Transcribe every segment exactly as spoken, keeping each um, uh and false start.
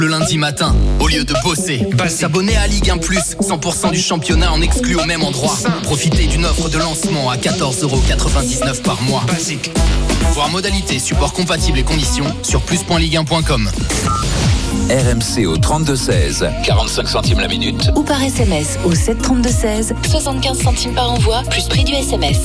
Le lundi matin, au lieu de bosser, s'abonner à Ligue un plus, cent pour cent du championnat en exclu au même endroit. Profitez d'une offre de lancement à quatorze euros quatre-vingt-dix-neuf par mois. Voir modalités, support compatible et conditions sur plus point ligue un point com. R M C au trente-deux seize, quarante-cinq centimes la minute. Ou par S M S au sept trente-deux seize, soixante-quinze centimes par envoi, plus prix du S M S.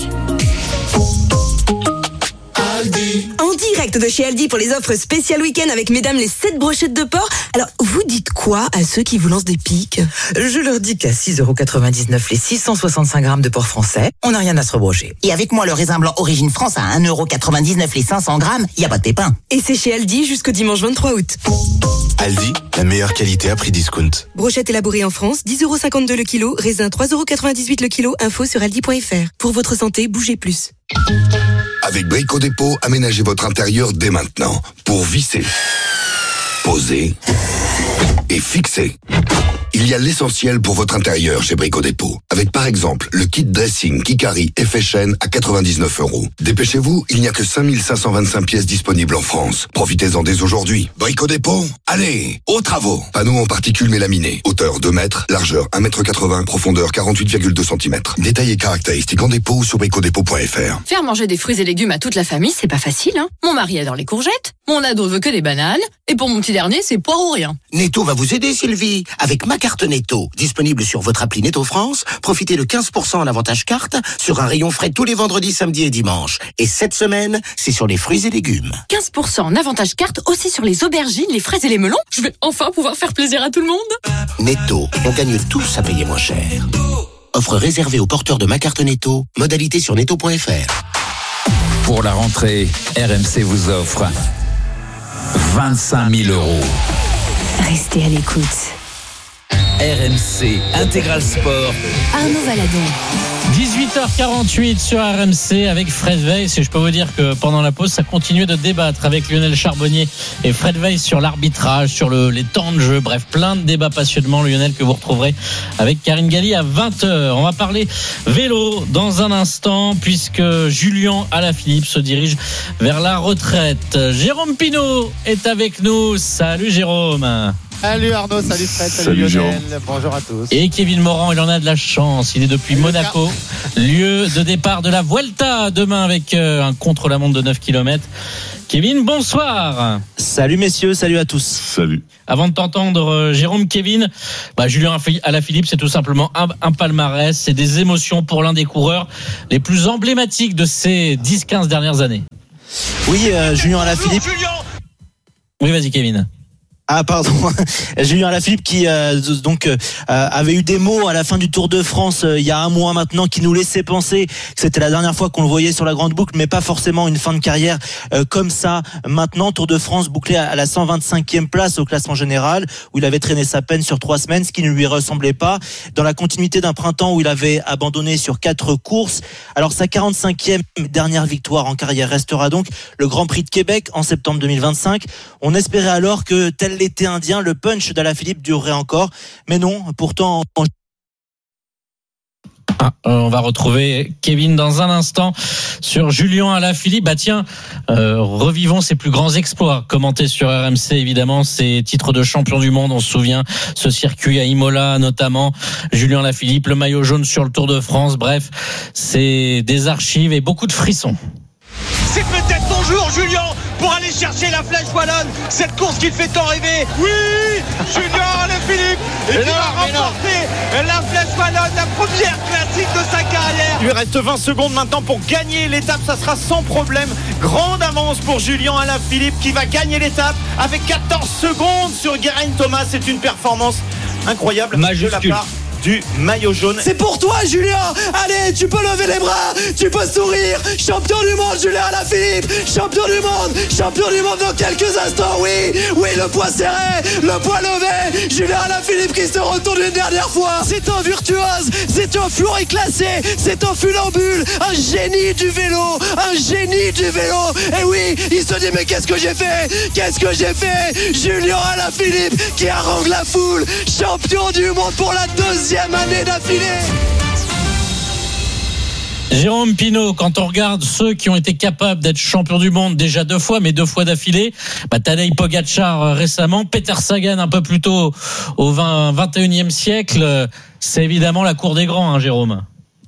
En direct de chez Aldi pour les offres spéciales week-end avec mesdames les sept brochettes de porc. Alors, vous dites quoi à ceux qui vous lancent des piques? Je leur dis qu'à six euros quatre-vingt-dix-neuf les six cent soixante-cinq grammes de porc français, on n'a rien à se rebrocher. Et avec moi, le raisin blanc Origine France à un euro quatre-vingt-dix-neuf les cinq cents grammes, il n'y a pas de pépin. Et c'est chez Aldi jusqu'au dimanche vingt-trois août. Aldi, la meilleure qualité à prix discount. Brochette élaborée en France, dix euros cinquante-deux le kilo, raisin trois euros quatre-vingt-dix-huit le kilo, info sur aldi point f r. Pour votre santé, bougez plus. Avec Brico Dépôt, aménagez votre intérieur dès maintenant pour visser, poser et fixer. Il y a l'essentiel pour votre intérieur chez Brico Dépôt. Avec par exemple le kit dressing Kikari effet chaîne à quatre-vingt-dix-neuf euros. Dépêchez-vous, il n'y a que cinq mille cinq cent vingt-cinq pièces disponibles en France. Profitez-en dès aujourd'hui. Brico Dépôt, allez, aux travaux. Panneau en particules mélaminées. Hauteur deux mètres, largeur un mètre quatre-vingts, profondeur quarante-huit virgule deux centimètres. Détails et caractéristiques en dépôt sur brico dépôt point f r. Faire manger des fruits et légumes à toute la famille, c'est pas facile, hein. Mon mari adore les courgettes, mon ado veut que des bananes, et pour mon petit dernier, c'est poire ou rien. Netto va vous aider, Sylvie. Avec ma carte Netto, disponible sur votre appli Netto France, profitez de quinze pour cent en avantage carte sur un rayon frais tous les vendredis, samedis et dimanches. Et cette semaine, c'est sur les fruits et légumes. quinze pour cent en avantage carte aussi sur les aubergines, les fraises et les melons. Je vais enfin pouvoir faire plaisir à tout le monde. Netto, on gagne tous à payer moins cher. Offre réservée aux porteurs de ma carte Netto. Modalité sur netto point f r. Pour la rentrée, R M C vous offre vingt-cinq mille euros. Restez à l'écoute. R M C Intégral Sport. Arnaud Valadon. dix-huit heures quarante-huit sur R M C avec Fred Weiss, et je peux vous dire que pendant la pause ça continuait de débattre avec Lionel Charbonnier et Fred Weiss sur l'arbitrage, sur le, les temps de jeu, bref plein de débats passionnellement, Lionel, que vous retrouverez avec Karine Galli à vingt heures. On va parler vélo dans un instant puisque Julien Alaphilippe se dirige vers la retraite. Jérôme Pinault est avec nous. Salut Jérôme. Salut Arnaud, salut Fred, salut, salut Lionel, bonjour à tous. Et Kevin Morand, il en a de la chance, il est depuis Monaco, lieu de départ de la Vuelta demain avec un contre-la-montre de neuf kilomètres. Kevin, bonsoir. Salut messieurs, salut à tous. Salut. Avant de t'entendre, Jérôme, Kevin, bah, Julien Alaphilippe, c'est tout simplement un, un palmarès, c'est des émotions pour l'un des coureurs les plus emblématiques de ces dix quinze dernières années. Oui, euh, Julien Alaphilippe. Oui, vas-y Kevin. Ah pardon, Julien Alaphilippe qui euh, donc euh, avait eu des mots à la fin du Tour de France euh, il y a un mois maintenant qui nous laissaient penser que c'était la dernière fois qu'on le voyait sur la grande boucle, mais pas forcément une fin de carrière euh, comme ça. Maintenant, Tour de France bouclé à la cent vingt-cinquième place au classement général, où il avait traîné sa peine sur trois semaines, ce qui ne lui ressemblait pas, dans la continuité d'un printemps où il avait abandonné sur quatre courses. Alors sa quarante-cinquième dernière victoire en carrière restera donc le Grand Prix de Québec en septembre deux mille vingt-cinq. On espérait alors que tel l'été indien, le punch d'Alaphilippe durerait encore, mais non, pourtant... Ah, on va retrouver Kevin dans un instant sur Julien Alaphilippe. Bah tiens, euh, revivons ses plus grands exploits, commentés sur R M C évidemment, ses titres de champion du monde, on se souvient, ce circuit à Imola notamment, Julien Alaphilippe, le maillot jaune sur le Tour de France, bref, c'est des archives et beaucoup de frissons. C'est peut-être ton jour, Julien, pour aller chercher la flèche wallonne, cette course qui te fait tant rêver. Oui, Julien Alaphilippe, et qui va remporter la flèche wallonne, la première classique de sa carrière. Il lui reste vingt secondes maintenant pour gagner l'étape, ça sera sans problème. Grande avance pour Julien Alaphilippe qui va gagner l'étape avec quatorze secondes sur Geraint Thomas. C'est une performance incroyable majuscule de la part du maillot jaune. C'est pour toi, Julien. Allez, tu peux lever les bras, tu peux sourire. Champion du monde, Julien Alaphilippe. Champion du monde, champion du monde dans quelques instants. Oui, oui, le poids serré, le poids levé. Julien Alaphilippe qui se retourne une dernière fois. C'est un virtuose, c'est un fleuret classé, c'est un funambule, un génie du vélo, un génie du vélo. Et oui, il se dit mais qu'est-ce que j'ai fait, qu'est-ce que j'ai fait. Julien Alaphilippe qui harangue la foule, champion du monde pour la deuxième année d'affilée. Jérôme Pinault, quand on regarde ceux qui ont été capables d'être champions du monde déjà deux fois, mais deux fois d'affilée, bah, Tadej Pogačar récemment, Peter Sagan un peu plus tôt au vingt et unième siècle, c'est évidemment la cour des grands, hein, Jérôme.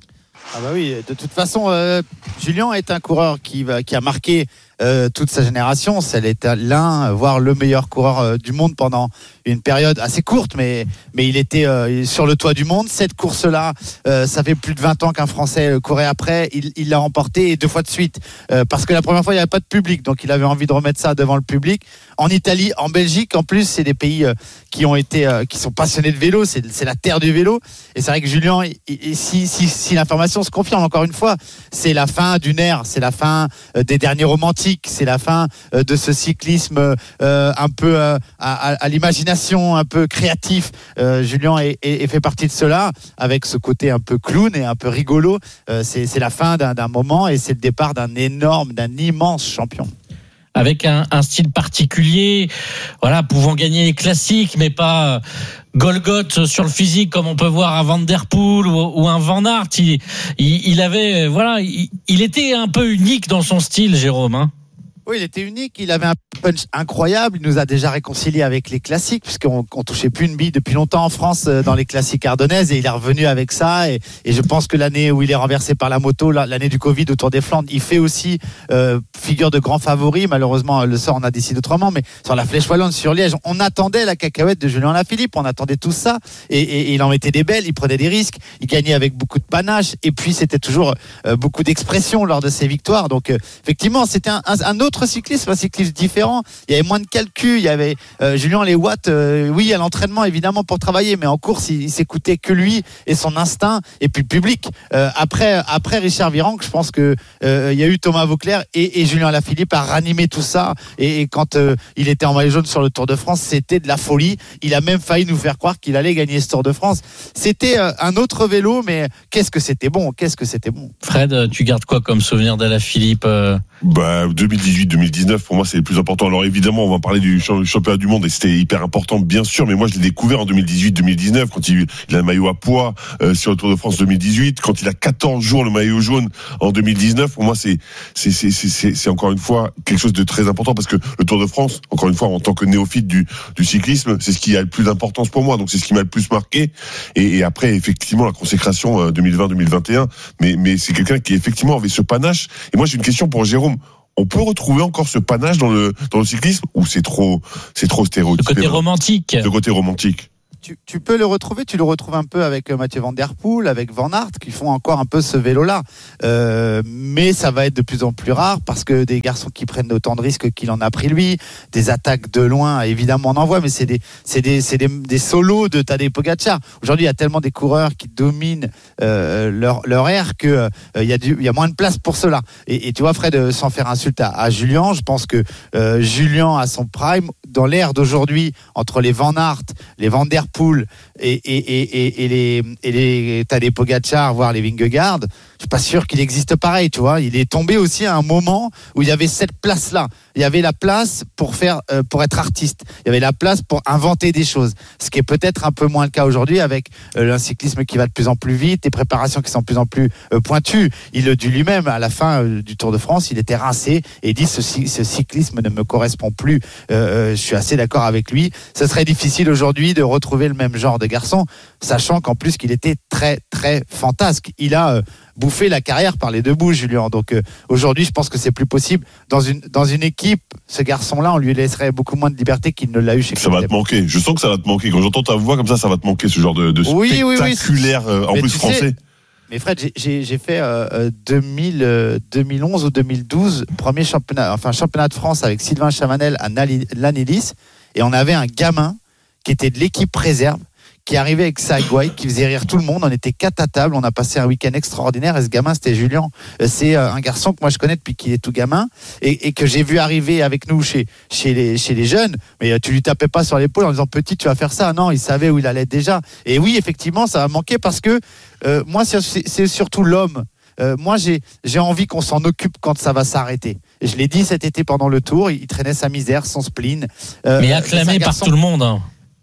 Ah bah oui, de toute façon, euh, Julien est un coureur qui, va, qui a marqué euh, toute sa génération. C'est l'un, voire le meilleur coureur euh, du monde pendant une période assez courte, mais, mais il était euh, sur le toit du monde. Cette course-là, euh, ça fait plus de vingt ans qu'un Français courait après. Il, il l'a remporté deux fois de suite, euh, parce que la première fois, il n'y avait pas de public, donc il avait envie de remettre ça devant le public. En Italie, en Belgique, en plus, c'est des pays euh, qui ont été, euh, qui sont passionnés de vélo. C'est, c'est la terre du vélo. Et c'est vrai que Julien, il, il, si, si, si l'information se confirme encore une fois, c'est la fin d'une ère, c'est la fin euh, des derniers romantiques, c'est la fin euh, de ce cyclisme euh, un peu euh, à, à, à l'imagination, un peu créatif. Euh, Julien est, est, est fait partie de cela, avec ce côté un peu clown et un peu rigolo. Euh, c'est, c'est la fin d'un, d'un moment et c'est le départ d'un énorme, d'un immense champion. Avec un, un style particulier, voilà, pouvant gagner les classiques, mais pas Golgoth sur le physique comme on peut voir un Van Der Poel ou, ou un Van Aert. Il, il, il avait, voilà, il, il était un peu unique dans son style, Jérôme, hein. Oui, il était unique, il avait un punch incroyable, il nous a déjà réconcilié avec les classiques, puisqu'on ne touchait plus une bille depuis longtemps en France dans les classiques ardennaises, et il est revenu avec ça, et, et je pense que l'année où il est renversé par la moto, l'année du Covid au Tour des Flandres, il fait aussi euh, figure de grand favori. Malheureusement, le sort en a décidé autrement, mais sur la Flèche Wallonne, sur Liège, on attendait la cacahuète de Julien Alaphilippe, on attendait tout ça, et, et, et il en mettait des belles, il prenait des risques, il gagnait avec beaucoup de panache, et puis c'était toujours euh, beaucoup d'expression lors de ses victoires, donc euh, effectivement, c'était un, un, un autre cyclisme, un cyclisme différent. Il y avait moins de calcul. Il y avait euh, Julien les watts. Euh, oui, à l'entraînement évidemment pour travailler, mais en course, il, il s'écoutait que lui et son instinct et puis le public. Euh, après, après Richard Virenque, je pense que euh, il y a eu Thomas Vauclair et, et Julien Alaphilippe à ranimer tout ça. Et, et quand euh, il était en maillot jaune sur le Tour de France, c'était de la folie. Il a même failli nous faire croire qu'il allait gagner ce Tour de France. C'était euh, un autre vélo, mais qu'est-ce que c'était bon, qu'est-ce que c'était bon. Fred, tu gardes quoi comme souvenir d'Alaphilippe? euh... Bah, deux mille dix-huit deux mille dix-neuf, pour moi, c'est le plus important. Alors, évidemment, on va parler du championnat du monde et c'était hyper important, bien sûr, mais moi, je l'ai découvert en deux mille dix-huit deux mille dix-neuf, quand il, il a le maillot à poids, euh, sur le Tour de France deux mille dix-huit, quand il a quatorze jours le maillot jaune en deux mille dix-neuf. Pour moi, c'est, c'est, c'est, c'est, c'est, c'est encore une fois quelque chose de très important parce que le Tour de France, encore une fois, en tant que néophyte du, du cyclisme, c'est ce qui a le plus d'importance pour moi. Donc, c'est ce qui m'a le plus marqué. Et, et après, effectivement, la consécration euh, deux mille vingt deux mille vingt et un. Mais, mais c'est quelqu'un qui, effectivement, avait ce panache. Et moi, j'ai une question pour Jérôme. On peut retrouver encore ce panache dans le dans le cyclisme ou c'est trop c'est trop stéréotypé? Le côté romantique. Le côté romantique. Tu, tu peux le retrouver, tu le retrouves un peu avec Mathieu Van Der Poel, avec Van Aert, qui font encore un peu ce vélo-là. Euh, mais ça va être de plus en plus rare parce que des garçons qui prennent autant de risques qu'il en a pris lui, des attaques de loin, évidemment on en voit, mais c'est des c'est des c'est des, des solos de Tadej Pogačar. Aujourd'hui, il y a tellement des coureurs qui dominent euh, leur leur aire que euh, il y a du il y a moins de place pour cela. Et, et tu vois, Fred, sans faire insulte à, à Julien, je pense que euh, Julien à son prime dans l'ère d'aujourd'hui entre les Van Aert, les Van Der Poel et, et, et, et, et les, et les Tadej Pogačar, voire les Vingegaard, je suis pas sûr qu'il existe pareil, tu vois. Il est tombé aussi à un moment où il y avait cette place-là. Il y avait la place pour faire, euh, pour être artiste. Il y avait la place pour inventer des choses. Ce qui est peut-être un peu moins le cas aujourd'hui avec euh, un cyclisme qui va de plus en plus vite, des préparations qui sont de plus en plus euh, pointues. Il le dit lui-même à la fin euh, du Tour de France, il était rincé et il dit ce, ce cyclisme ne me correspond plus. Euh, je suis assez d'accord avec lui. Ce serait difficile aujourd'hui de retrouver le même genre de garçon, sachant qu'en plus qu'il était très très fantasque. Il a euh, bouffé la carrière par les deux bouts, Julien. Donc euh, aujourd'hui, je pense que c'est plus possible. Dans une dans une équipe, ce garçon-là, on lui laisserait beaucoup moins de liberté qu'il ne l'a eu chez Ça va te manquer. Je sens que ça va te manquer. Quand j'entends ta voix comme ça, ça va te manquer, ce genre de, de oui, spectaculaire, oui, oui. Euh, en mais plus français. Sais, mais Fred, j'ai, j'ai, j'ai fait euh, deux mille, euh, deux mille onze ou deux mille douze, premier championnat, enfin championnat de France avec Sylvain Chavanel à Lannélis, et on avait un gamin qui était de l'équipe réserve, qui arrivait avec sa Guay, qui faisait rire tout le monde. On était quatre à table, on a passé un week-end extraordinaire et ce gamin, c'était Julien. C'est un garçon que moi je connais depuis qu'il est tout gamin et, et que j'ai vu arriver avec nous chez, chez, les, chez les jeunes, mais tu lui tapais pas sur l'épaule en disant petit, tu vas faire ça. Non, il savait où il allait déjà. Et oui, effectivement, ça va manquer parce que euh, moi, c'est, c'est surtout l'homme. Euh, moi, j'ai, j'ai envie qu'on s'en occupe quand ça va s'arrêter. Et je l'ai dit cet été pendant le Tour, il traînait sa misère, son spleen. Euh, mais acclamé par tout le monde, hein.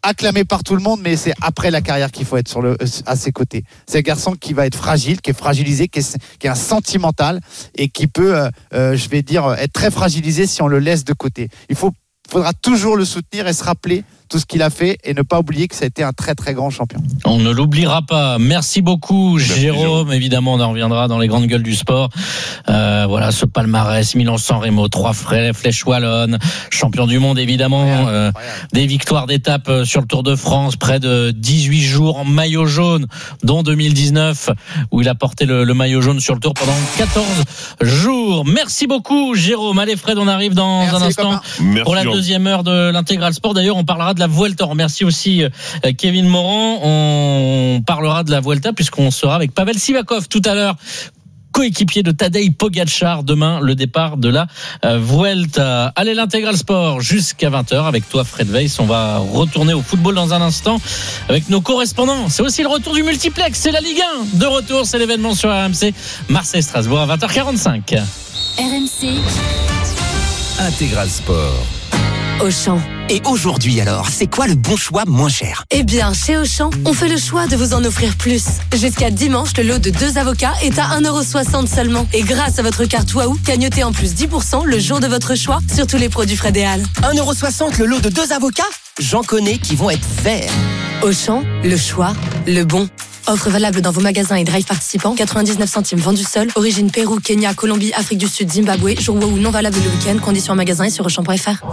acclamé par tout le monde, mais c'est après la carrière qu'il faut être sur le, à ses côtés. C'est un garçon qui va être fragile, qui est fragilisé, qui est, qui est un sentimental et qui peut, euh, euh, je vais dire, être très fragilisé si on le laisse de côté. Il faut, faudra toujours le soutenir et se rappeler tout ce qu'il a fait et ne pas oublier que ça a été un très très grand champion. On ne l'oubliera pas. Merci beaucoup, Merci Jérôme. Jérôme. Évidemment, on en reviendra dans les grandes gueules du sport. Euh, voilà, ce palmarès, Milan-San Remo, trois flèches wallonnes, champion du monde évidemment, incroyable, euh, incroyable. Des victoires d'étape sur le Tour de France, près de dix-huit jours en maillot jaune, dont deux mille dix-neuf où il a porté le, le maillot jaune sur le Tour pendant quatorze jours. Merci beaucoup, Jérôme. Allez, Fred, on arrive dans Merci un instant pour la deuxième heure de l'Intégral Sport. D'ailleurs, on parlera de la Vuelta. On remercie aussi Kevin Morand. On parlera de la Vuelta puisqu'on sera avec Pavel Sivakov tout à l'heure, coéquipier de Tadej Pogačar. Demain, le départ de la Vuelta. Allez, l'Intégral Sport jusqu'à vingt heures avec toi, Fred Weiss. On va retourner au football dans un instant avec nos correspondants. C'est aussi le retour du multiplex. C'est la Ligue un de retour. C'est l'événement sur R M C. Marseille-Strasbourg à vingt heures quarante-cinq. R M C Intégral Sport. Auchan. Et aujourd'hui alors, c'est quoi le bon choix moins cher ? Eh bien, chez Auchan, on fait le choix de vous en offrir plus. Jusqu'à dimanche, le lot de deux avocats est à un euro soixante seulement. Et grâce à votre carte Waouh, gagnotez en plus dix pour cent le jour de votre choix sur tous les produits Fred et Al. un euro soixante le lot de deux avocats ? J'en connais qui vont être verts. Auchan, le choix, le bon. Offre valable dans vos magasins et drive participants. quatre-vingt-dix-neuf centimes vendu seul. Origine Pérou, Kenya, Colombie, Afrique du Sud, Zimbabwe. Jour Waouh non valable le week-end. Conditions en magasin et sur auchan point f r.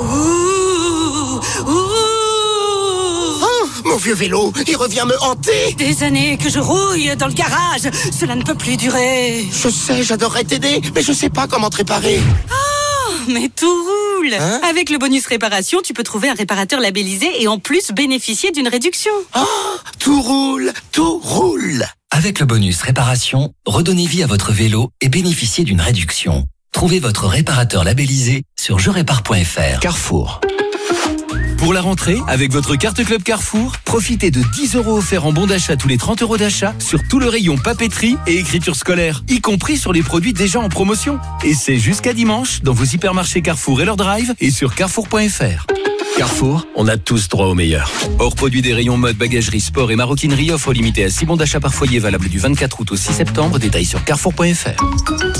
Oh, mon vieux vélo, il revient me hanter. Des années que je rouille dans le garage. Cela ne peut plus durer. Je sais, j'adorerais t'aider, mais je sais pas comment te réparer. Oh, mais tout roule. Hein ? Avec le bonus réparation, tu peux trouver un réparateur labellisé et en plus bénéficier d'une réduction. Oh, tout roule, tout roule. Avec le bonus réparation, redonnez vie à votre vélo et bénéficiez d'une réduction. Trouvez votre réparateur labellisé sur je répare point f r. Carrefour. Pour la rentrée, avec votre carte Club Carrefour, profitez de dix euros offerts en bon d'achat tous les trente euros d'achat sur tout le rayon papeterie et écriture scolaire, y compris sur les produits déjà en promotion. Et c'est jusqu'à dimanche dans vos hypermarchés Carrefour et leur drive et sur carrefour point f r. Carrefour, on a tous droit au meilleur. Hors produit des rayons mode, bagagerie, sport et maroquinerie, offre limitée à six bons d'achat par foyer valable du vingt-quatre août au six septembre. Détails sur carrefour point f r.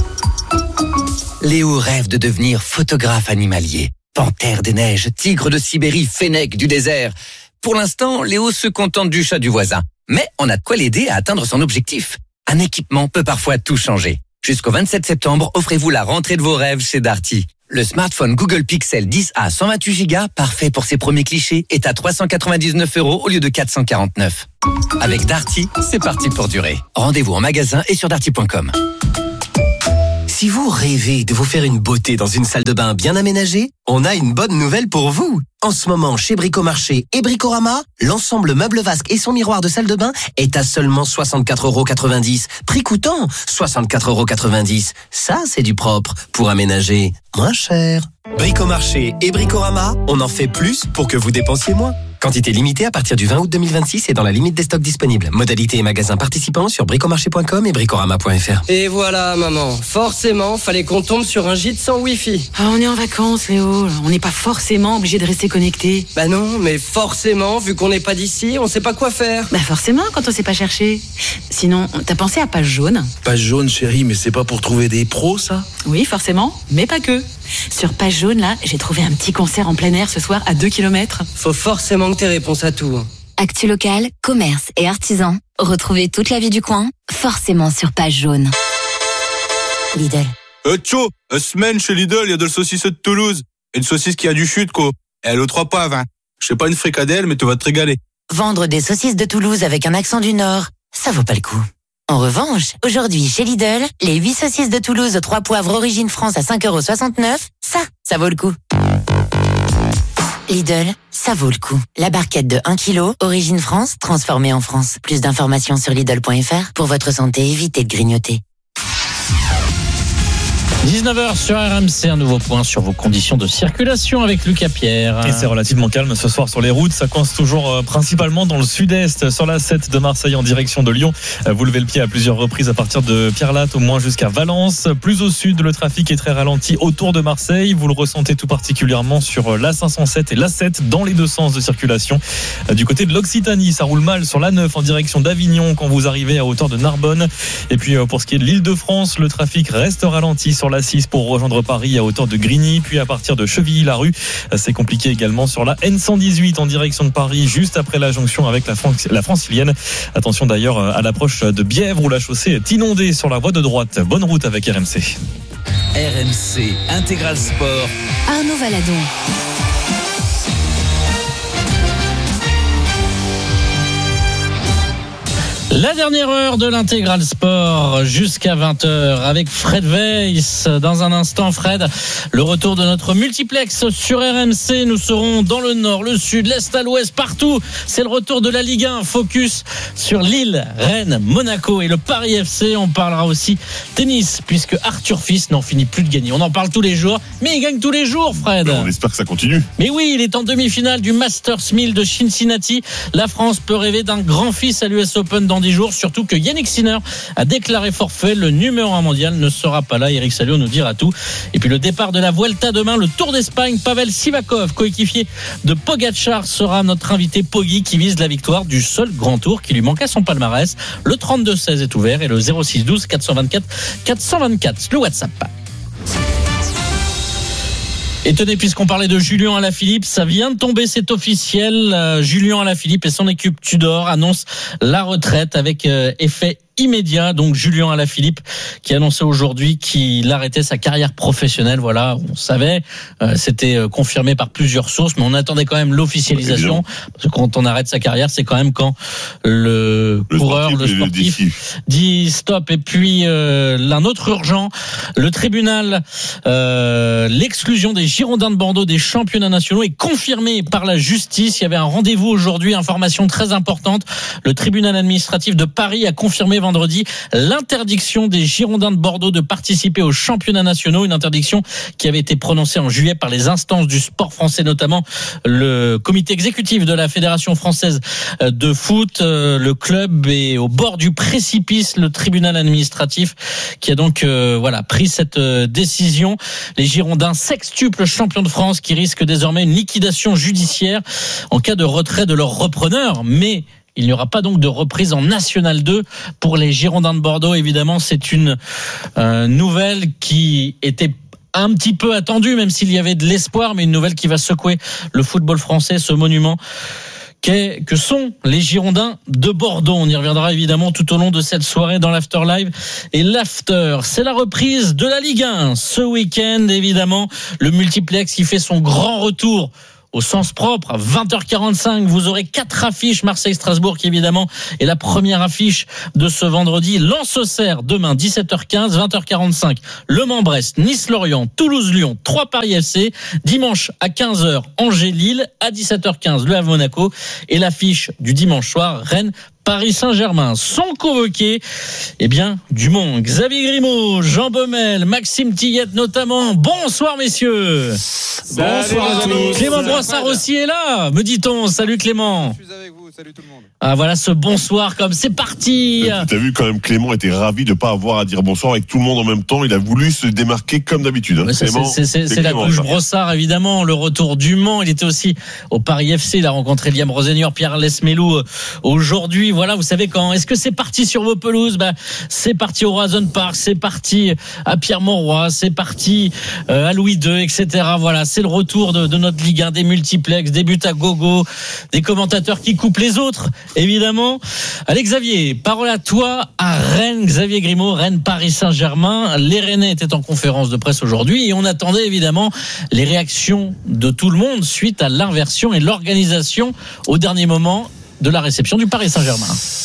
Léo rêve de devenir photographe animalier. Panthère des neiges, tigre de Sibérie, fennec du désert. Pour l'instant, Léo se contente du chat du voisin. Mais on a de quoi l'aider à atteindre son objectif. Un équipement peut parfois tout changer. Jusqu'au vingt-sept septembre, offrez-vous la rentrée de vos rêves chez Darty. Le smartphone Google Pixel dix A cent vingt-huit giga, parfait pour ses premiers clichés, est à trois cent quatre-vingt-dix-neuf euros au lieu de quatre cent quarante-neuf. Avec Darty, c'est parti pour durer. Rendez-vous en magasin et sur darty point com. Si vous rêvez de vous faire une beauté dans une salle de bain bien aménagée, on a une bonne nouvelle pour vous. En ce moment, chez Bricomarché et Bricorama, l'ensemble meuble vasque et son miroir de salle de bain est à seulement soixante-quatre euros quatre-vingt-dix. Prix coûtant soixante-quatre euros quatre-vingt-dix. Ça, c'est du propre pour aménager moins cher. Bricomarché et Bricorama, on en fait plus pour que vous dépensiez moins. Quantité limitée à partir du vingt août deux mille vingt-six et dans la limite des stocks disponibles. Modalités et magasins participants sur bricomarché point com et bricorama point f r. Et voilà, maman. Forcément, fallait qu'on tombe sur un gîte sans wifi. Ah, on est en vacances, Léo. On n'est pas forcément obligé de rester connecté. Bah non, mais forcément, vu qu'on n'est pas d'ici, on sait pas quoi faire. Bah forcément, quand on sait pas chercher. Sinon, t'as pensé à Page Jaune ? Page Jaune, chérie, mais c'est pas pour trouver des pros, ça ? Oui, forcément, mais pas que. Sur Page Jaune, là, j'ai trouvé un petit concert en plein air ce soir à deux kilomètres. Faut forcément que t'aies réponse à tout. Actu local, commerce et artisans. Retrouvez toute la vie du coin, forcément sur Page Jaune. Lidl. Euh, tcho, une semaine chez Lidl, il y a de la saucisse de Toulouse. Une saucisse qui a du chute, quoi. Et elle est aux trois points vingt. Je sais pas une fricadelle, mais tu vas te régaler. Vendre des saucisses de Toulouse avec un accent du Nord, ça vaut pas le coup. En revanche, aujourd'hui chez Lidl, les huit saucisses de Toulouse aux trois poivres origine France à cinq euros soixante-neuf, ça, ça vaut le coup. Lidl, ça vaut le coup. La barquette de un kilo, origine France, transformée en France. Plus d'informations sur Lidl point f r. Pour votre santé, évitez de grignoter. dix-neuf heures sur R M C, un nouveau point sur vos conditions de circulation avec Lucas Pierre. Et c'est relativement calme ce soir sur les routes. Ça coince toujours euh, principalement dans le sud-est, sur la sept de Marseille en direction de Lyon. Euh, vous levez le pied à plusieurs reprises à partir de Pierre-Latte, au moins jusqu'à Valence. Plus au sud, le trafic est très ralenti autour de Marseille. Vous le ressentez tout particulièrement sur l'A cinq cent sept et l'A sept dans les deux sens de circulation. Euh, du côté de l'Occitanie, ça roule mal sur l'A neuf en direction d'Avignon quand vous arrivez à hauteur de Narbonne. Et puis euh, pour ce qui est de l'Île-de-France, le trafic reste ralenti sur l'A six pour rejoindre Paris à hauteur de Grigny, puis à partir de Chevilly-la-Rue. C'est compliqué également sur la N cent dix-huit en direction de Paris, juste après la jonction avec la, Fran- la Francilienne. Attention d'ailleurs à l'approche de Bièvre où la chaussée est inondée sur la voie de droite. Bonne route avec R M C. R M C Intégral Sport. Arnaud Valadon. La dernière heure de l'Intégral Sport jusqu'à vingt heures avec Fred Weiss. Dans un instant, Fred, le retour de notre multiplex sur R M C. Nous serons dans le nord, le sud, l'est à l'ouest, partout. C'est le retour de la Ligue un. Focus sur Lille, Rennes, Monaco et le Paris F C. On parlera aussi tennis puisque Arthur Fils n'en finit plus de gagner. On en parle tous les jours, mais il gagne tous les jours, Fred. On espère que ça continue. Mais oui, il est en demi-finale du Masters mille de Cincinnati. La France peut rêver d'un grand fils à l'U S Open dans dix jours, surtout que Yannick Sinner a déclaré forfait. Le numéro un mondial ne sera pas là. Eric Salio nous dira tout. Et puis le départ de la Vuelta demain, le Tour d'Espagne. Pavel Sivakov, coéquipier de Pogačar, sera notre invité Poggi qui vise la victoire du seul grand tour qui lui manque à son palmarès. Le trente-deux seize est ouvert et le zéro six douze quatre cent vingt-quatre quatre cent vingt-quatre, le WhatsApp. Et tenez, puisqu'on parlait de Julien Alaphilippe, ça vient de tomber, c'est officiel. Euh, Julien Alaphilippe et son équipe Tudor annoncent la retraite avec euh, effet immédiat. Donc Julien Alaphilippe qui annonçait aujourd'hui qu'il arrêtait sa carrière professionnelle. Voilà, on savait, euh, c'était euh, confirmé par plusieurs sources, mais on attendait quand même l'officialisation. Parce que quand on arrête sa carrière, c'est quand même quand le, le coureur, sportif, le sportif le dit stop. Et puis euh, l'un autre urgent, le tribunal, euh, l'exclusion des Girondins de Bordeaux des championnats nationaux est confirmée par la justice. Il y avait un rendez-vous aujourd'hui, information très importante. Le tribunal administratif de Paris a confirmé vendredi l'interdiction des Girondins de Bordeaux de participer aux championnats nationaux, une interdiction qui avait été prononcée en juillet par les instances du sport français, notamment le comité exécutif de la Fédération française de foot. Le club est au bord du précipice, le tribunal administratif qui a donc euh, voilà pris cette euh, décision. Les Girondins, sextuples champions de France, qui risquent désormais une liquidation judiciaire en cas de retrait de leur repreneur, mais il n'y aura pas donc de reprise en National deux pour les Girondins de Bordeaux. Évidemment, c'est une euh, nouvelle qui était un petit peu attendue, même s'il y avait de l'espoir, mais une nouvelle qui va secouer le football français, ce monument qu'est, que sont les Girondins de Bordeaux. On y reviendra évidemment tout au long de cette soirée dans l'After Live. Et l'After, c'est la reprise de la Ligue un. Ce week-end, évidemment, le multiplex qui fait son grand retour au sens propre, à vingt heures quarante-cinq, vous aurez quatre affiches. Marseille-Strasbourg qui évidemment est la première affiche de ce vendredi. Lens-Auxerre demain dix-sept heures quinze, vingt heures quarante-cinq. Le Mans-Brest, Nice-Lorient, Toulouse-Lyon, trois Paris F C. Dimanche à quinze heures, Angers-Lille, à dix-sept heures quinze, Le Havre-Monaco. Et l'affiche du dimanche soir, Rennes Paris Saint-Germain. Sont convoqués, eh bien, Dumont, Xavier Grimaud, Jean Baumel, Maxime Tillette notamment. Bonsoir messieurs. Bonsoir à tous. Clément Brossard aussi est là, me dit-on. Salut Clément. Je suis avec vous, salut tout le monde. Ah voilà ce bonsoir comme c'est parti. T'as vu quand même, Clément était ravi de pas avoir à dire bonsoir avec tout le monde en même temps. Il a voulu se démarquer comme d'habitude. Hein. C'est, Clément, c'est, c'est, c'est, c'est la couche Brossard évidemment. Le retour du Mans. Il était aussi au Paris F C. Il a rencontré Liam Rosenior, Pierre Lesmelou aujourd'hui. Voilà, vous savez quand est-ce que c'est parti sur vos pelouses? Bah, c'est parti au Horizon Park, c'est parti à Pierre-Mauroy, c'est parti euh, à Louis deux, et cetera. Voilà, c'est le retour de, de notre Ligue un, des multiplex, des buts à gogo, des commentateurs qui coupent les autres, évidemment. Allez Xavier, parole à toi à Rennes. Xavier Grimaud, Rennes Paris Saint-Germain. Les Rennais étaient en conférence de presse aujourd'hui et on attendait évidemment les réactions de tout le monde suite à l'inversion et l'organisation au dernier moment de la réception du Paris Saint-Germain.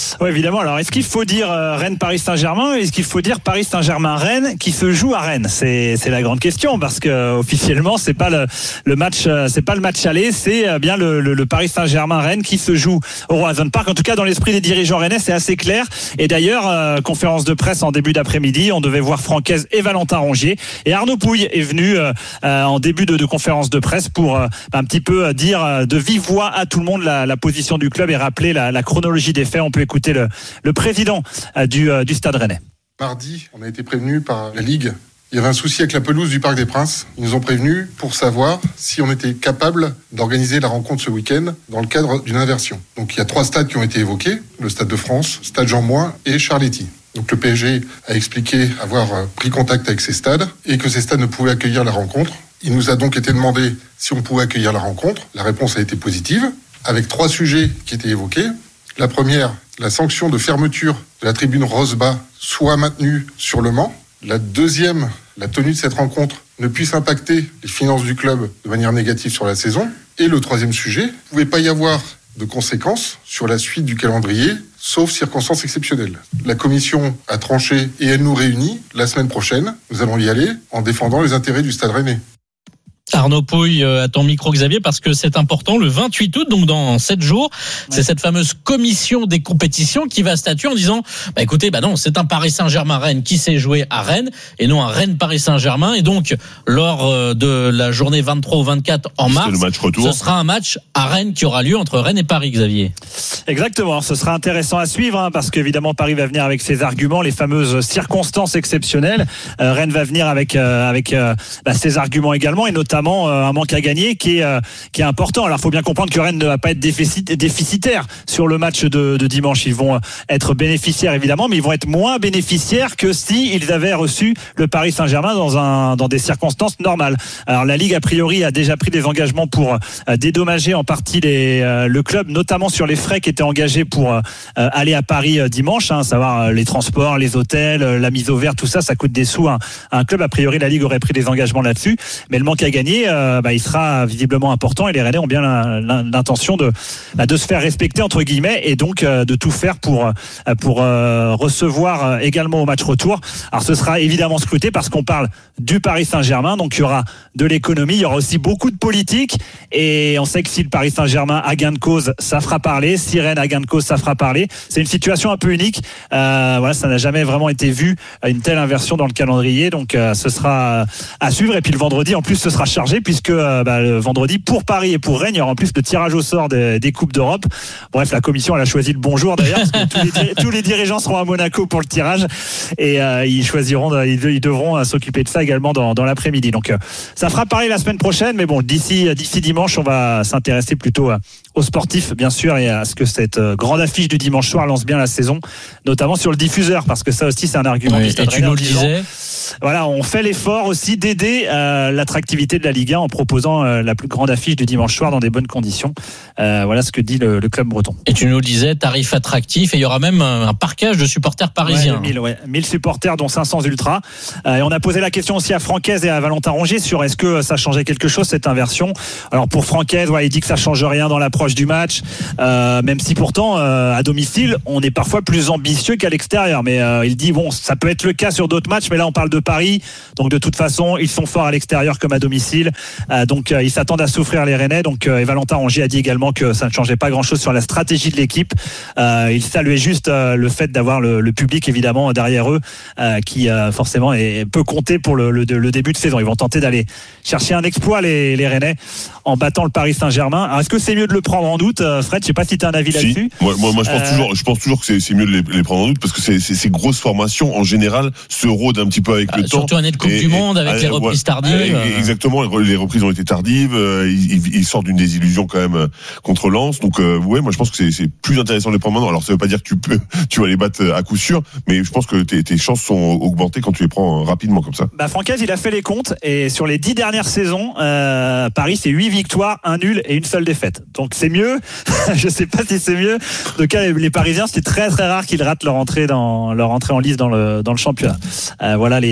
Oui, évidemment. Alors, est-ce qu'il faut dire euh, Rennes-Paris Saint-Germain ou est-ce qu'il faut dire Paris Saint-Germain-Rennes qui se joue à Rennes? C'est, c'est la grande question parce que euh, officiellement, c'est pas le, le match, euh, c'est pas le match aller, c'est euh, bien le, le, le Paris Saint-Germain-Rennes qui se joue au Roazhon Park. En tout cas, dans l'esprit des dirigeants rennais, c'est assez clair. Et d'ailleurs, euh, conférence de presse en début d'après-midi, on devait voir Francaise et Valentin Rongier. Et Arnaud Pouille est venu euh, euh, en début de, de conférence de presse pour euh, un petit peu euh, dire euh, de vive voix à tout le monde la, la position du club et rappeler la, la chronologie des faits. On peut écouter le, le président euh, du, euh, du Stade Rennais. Mardi, on a été prévenu par la Ligue. Il y avait un souci avec la pelouse du Parc des Princes. Ils nous ont prévenus pour savoir si on était capable d'organiser la rencontre ce week-end dans le cadre d'une inversion. Donc il y a trois stades qui ont été évoqués, le Stade de France, Stade Jean Moulin et Charletti. Donc le P S G a expliqué avoir pris contact avec ces stades et que ces stades ne pouvaient accueillir la rencontre. Il nous a donc été demandé si on pouvait accueillir la rencontre. La réponse a été positive, avec trois sujets qui étaient évoqués. La première, la sanction de fermeture de la tribune Rosebas soit maintenue sur le Mans. La deuxième, la tenue de cette rencontre ne puisse impacter les finances du club de manière négative sur la saison. Et le troisième sujet, il ne pouvait pas y avoir de conséquences sur la suite du calendrier, sauf circonstances exceptionnelles. La commission a tranché et elle nous réunit la semaine prochaine. Nous allons y aller en défendant les intérêts du Stade Rennais. Arnaud Pouille à ton micro, Xavier, parce que c'est important, le vingt-huit août, donc dans sept jours, ouais. C'est cette fameuse commission des compétitions qui va statuer en disant, bah écoutez, bah non, c'est un Paris Saint-Germain-Rennes qui s'est joué à Rennes et non un Rennes-Paris Saint-Germain, et donc lors de la journée vingt-trois au vingt-quatre en mars, le match retour. Ce sera un match à Rennes qui aura lieu entre Rennes et Paris, Xavier. Exactement, ce sera intéressant à suivre, hein, parce qu'évidemment Paris va venir avec ses arguments, les fameuses circonstances exceptionnelles. Euh, Rennes va venir avec euh, avec euh, bah, ses arguments également, et notamment un manque à gagner qui est, euh, qui est important. Alors il faut bien comprendre que Rennes ne va pas être déficit, déficitaire sur le match de, de dimanche. Ils vont être bénéficiaires évidemment, mais ils vont être moins bénéficiaires que si ils avaient reçu le Paris Saint-Germain dans, un, dans des circonstances normales. Alors la Ligue a priori a déjà pris des engagements pour euh, dédommager en partie les, euh, le club, notamment sur les frais qui étaient engagés pour euh, aller à Paris euh, dimanche, hein, savoir euh, les transports, les hôtels, euh, la mise au vert, tout ça, ça coûte des sous à, à un club. A priori la Ligue aurait pris des engagements là-dessus, mais le manque à gagner Euh, bah, il sera visiblement important, et les Rennais ont bien l'intention de, de se faire respecter entre guillemets, et donc euh, de tout faire pour, pour euh, recevoir également au match retour. Alors ce sera évidemment scruté parce qu'on parle du Paris Saint-Germain, donc il y aura de l'économie, il y aura aussi beaucoup de politique, et on sait que si le Paris Saint-Germain a gain de cause, ça fera parler, si Rennes a gain de cause, ça fera parler. C'est une situation un peu unique, euh, voilà, ça n'a jamais vraiment été vu, une telle inversion dans le calendrier, donc euh, ce sera à suivre. Et puis le vendredi en plus ce sera chargé, puisque euh, bah, le vendredi pour Paris et pour Rennes, il y aura en plus le tirage au sort des, des Coupes d'Europe. Bref, la commission elle a choisi le bon jour d'ailleurs, parce que tous les, dir- tous les dirigeants seront à Monaco pour le tirage, et euh, ils choisiront, ils, ils devront euh, s'occuper de ça également dans, dans l'après-midi. Donc euh, ça fera pareil la semaine prochaine, mais bon, d'ici, d'ici dimanche, on va s'intéresser plutôt à, aux sportifs bien sûr, et à ce que cette euh, grande affiche du dimanche soir lance bien la saison, notamment sur le diffuseur, parce que ça aussi c'est un argument. Oui, et tu nous le disais. Voilà, on fait l'effort aussi d'aider euh, l'attractivité de la Ligue un en proposant euh, la plus grande affiche du dimanche soir dans des bonnes conditions. Euh, voilà ce que dit le, le club breton. Et tu nous le disais, tarif attractif, et il y aura même un, un parquage de supporters parisiens. Ouais, mille, ouais, mille supporters, dont cinq cents ultras. Euh, et on a posé la question aussi à Francaise et à Valentin Rongier sur est-ce que ça changeait quelque chose, cette inversion. Alors pour Francaise, ouais, il dit que ça change rien dans l'approche du match, euh, même si pourtant euh, à domicile on est parfois plus ambitieux qu'à l'extérieur. Mais euh, il dit bon, ça peut être le cas sur d'autres matchs, mais là on parle de Paris, donc de toute façon ils sont forts à l'extérieur comme à domicile, euh, donc euh, ils s'attendent à souffrir les Rennais. Donc euh, et Valentin Rongier a dit également que ça ne changeait pas grand chose sur la stratégie de l'équipe. Euh, il saluait juste euh, le fait d'avoir le, le public évidemment derrière eux, euh, qui euh, forcément est, peut compter pour le, le, le début de saison. Ils vont tenter d'aller chercher un exploit, les, les Rennais, en battant le Paris Saint-Germain. Alors est-ce que c'est mieux de le prendre en doute, Fred? Je sais pas si tu as un avis si. là-dessus. Moi, moi, moi je pense euh... toujours, je pense toujours que c'est, c'est mieux de les, les prendre en doute, parce que c'est, c'est, ces grosses formations en général se rôdent un petit peu avec ah, le temps. Surtout année de Coupe et, du Monde avec et, les reprises ouais, tardives. Et, exactement, les reprises ont été tardives. Ils, ils sortent d'une désillusion quand même contre Lens. Donc euh, ouais, moi je pense que c'est, c'est plus intéressant de les prendre maintenant. Alors ça veut pas dire que tu peux, tu vas les battre à coup sûr, mais je pense que tes, tes chances sont augmentées quand tu les prends rapidement comme ça. Bah Francaise, il a fait les comptes, et sur les dix dernières saisons, euh, Paris c'est huit victoires, un nul et une seule défaite. Donc c'est mieux. Je sais pas si c'est mieux. En tout cas, les, les Parisiens, c'est très très rare qu'ils ratent leur entrée dans leur entrée en lice dans le dans le championnat. Euh, voilà les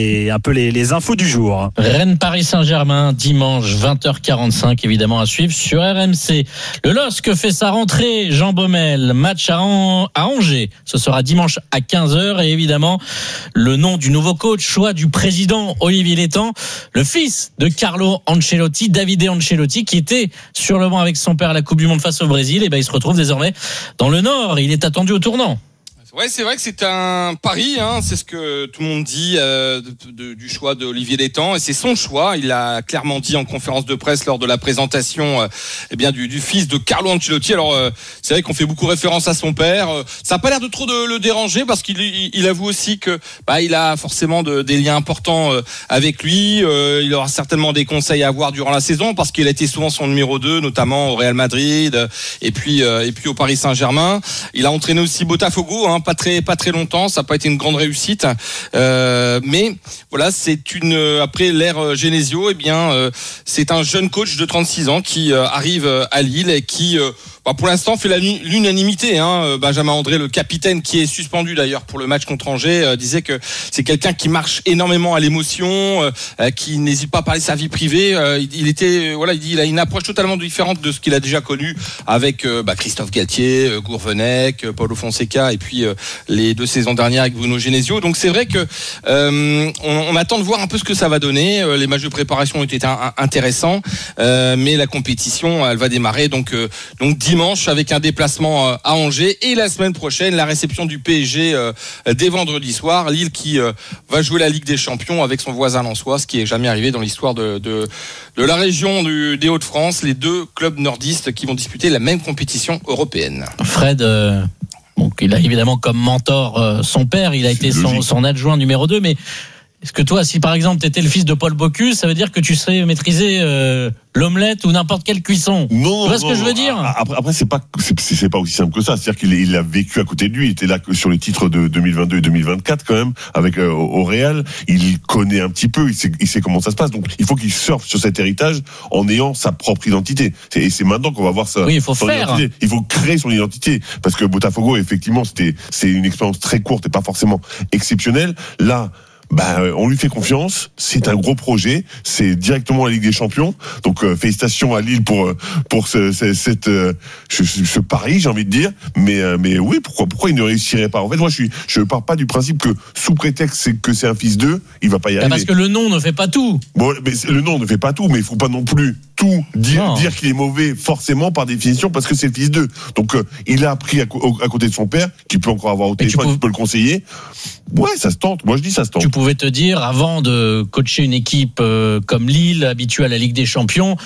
les, un peu les, les infos du jour. Rennes Paris Saint-Germain dimanche vingt heures quarante-cinq, évidemment à suivre sur R M C. Le L O S C fait sa rentrée, Jean Baumel, match à, An- à Angers. Ce sera dimanche à quinze heures et évidemment le nom du nouveau coach, choix du président Olivier Létang, le fils de Carlo Ancelotti, Davide Ancelotti, qui était sur le banc avec son père à la Coupe du Monde face au Brésil. Et ben il se retrouve désormais dans le Nord. Il est attendu au tournant. Ouais, c'est vrai que c'est un pari, hein, c'est ce que tout le monde dit euh, de, de, du choix d'Olivier Létang, et c'est son choix. Il l'a clairement dit en conférence de presse lors de la présentation euh, eh bien du, du fils de Carlo Ancelotti. Alors euh, c'est vrai qu'on fait beaucoup référence à son père. Ça n'a pas l'air de trop de le déranger parce qu'il il, il avoue aussi que bah il a forcément de, des liens importants euh, avec lui. Euh, il aura certainement des conseils à avoir durant la saison parce qu'il a été souvent son numéro deux, notamment au Real Madrid et puis euh, et puis au Paris Saint-Germain. Il a entraîné aussi Botafogo, hein, pas très pas très longtemps, ça n'a pas été une grande réussite, euh, mais voilà, c'est une après l'ère Genesio, eh bien euh, c'est un jeune coach de trente-six ans qui euh, arrive à Lille et qui euh, bah, pour l'instant fait la, l'unanimité, hein. Benjamin André, le capitaine, qui est suspendu d'ailleurs pour le match contre Angers, euh, disait que c'est quelqu'un qui marche énormément à l'émotion, euh, qui n'hésite pas à parler de sa vie privée. Euh, il, il était voilà, il dit il a une approche totalement différente de ce qu'il a déjà connu avec euh, bah, Christophe Galtier, euh, Gourvenec, euh, Paulo Fonseca et puis euh, les deux saisons dernières avec Bruno Genesio. Donc c'est vrai que euh, on, on attend de voir un peu ce que ça va donner. Euh, les matchs de préparation ont été un, un, intéressants, euh, mais la compétition, elle va démarrer donc euh, donc dimanche avec un déplacement euh, à Angers et la semaine prochaine la réception du P S G euh, dès vendredi soir. Lille qui euh, va jouer la Ligue des Champions avec son voisin lensois, ce qui est jamais arrivé dans l'histoire de de, de la région du, des Hauts-de-France. Les deux clubs nordistes qui vont disputer la même compétition européenne. Fred. Euh... Donc, il a évidemment comme mentor euh, son père, il a été son, son adjoint numéro deux, mais est-ce que toi, si par exemple tu étais le fils de Paul Bocuse, ça veut dire que tu serais maîtrisé euh, l'omelette ou n'importe quelle cuisson? Non, tu vois ce non, que je veux dire? Après, après c'est pas c'est, c'est pas aussi simple que ça. C'est-à-dire qu'il il a vécu à côté de lui. Il était là sur les titres de deux mille vingt-deux et deux mille vingt-quatre quand même avec euh, au Real. Il connaît un petit peu. Il sait, il sait comment ça se passe. Donc il faut qu'il surfe sur cet héritage en ayant sa propre identité. C'est, et c'est maintenant qu'on va voir ça. Oui, il faut faire. Identité. Il faut créer son identité parce que Botafogo, effectivement, c'était c'est une expérience très courte et pas forcément exceptionnelle. Là. Bah, on lui fait confiance. C'est un gros projet. C'est directement la Ligue des Champions. Donc euh, félicitations à Lille pour pour ce, ce, cette euh, ce, ce pari, j'ai envie de dire. Mais euh, mais oui, pourquoi pourquoi il ne réussirait pas? En fait, moi, je suis je pars pas du principe que sous prétexte c'est que c'est un fils d'eux, il va pas y arriver. Parce que le nom ne fait pas tout. Bon, mais le nom ne fait pas tout, mais il faut pas non plus tout dire dire qu'il est mauvais forcément par définition parce que c'est le fils d'eux. Donc euh, il a appris à, à côté de son père, qui peut encore avoir au téléphone, qui peut le conseiller. Ouais, ça se tente. Moi, je dis ça se tente. Tu pouvais te dire, avant de coacher une équipe euh, comme Lille, habituée à la Ligue des Champions,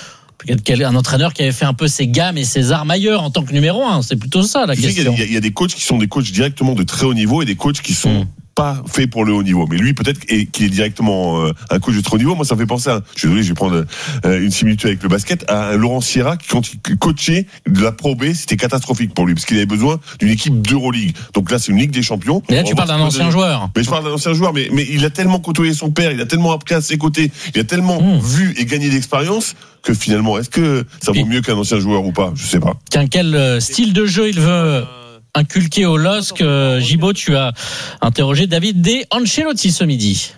un entraîneur qui avait fait un peu ses gammes et ses armes ailleurs en tant que numéro un. C'est plutôt ça la tu question. Il y, y a des coachs qui sont des coachs directement de très haut niveau et des coachs qui sont... Mmh. pas fait pour le haut niveau, mais lui peut-être et qu'il est directement euh, un coach de très haut niveau. Moi ça me fait penser à, je suis désolé, je vais prendre euh, une similitude avec le basket, à un Laurent Sierra qui quand il coachait de la Pro B, c'était catastrophique pour lui parce qu'il avait besoin d'une équipe d'Euroleague. Donc là c'est une Ligue des Champions. Mais là tu parles d'un ancien de... joueur. Mais je parle d'un ancien joueur, mais mais il a tellement côtoyé son père, il a tellement appris à ses côtés, il a tellement mmh. vu et gagné d'expérience que finalement est-ce que ça vaut et... mieux qu'un ancien joueur ou pas? Je sais pas. Qu'un quel style de jeu il veut inculqué au L O S C. euh, Gibaud, tu as interrogé David De Ancelotti ce midi.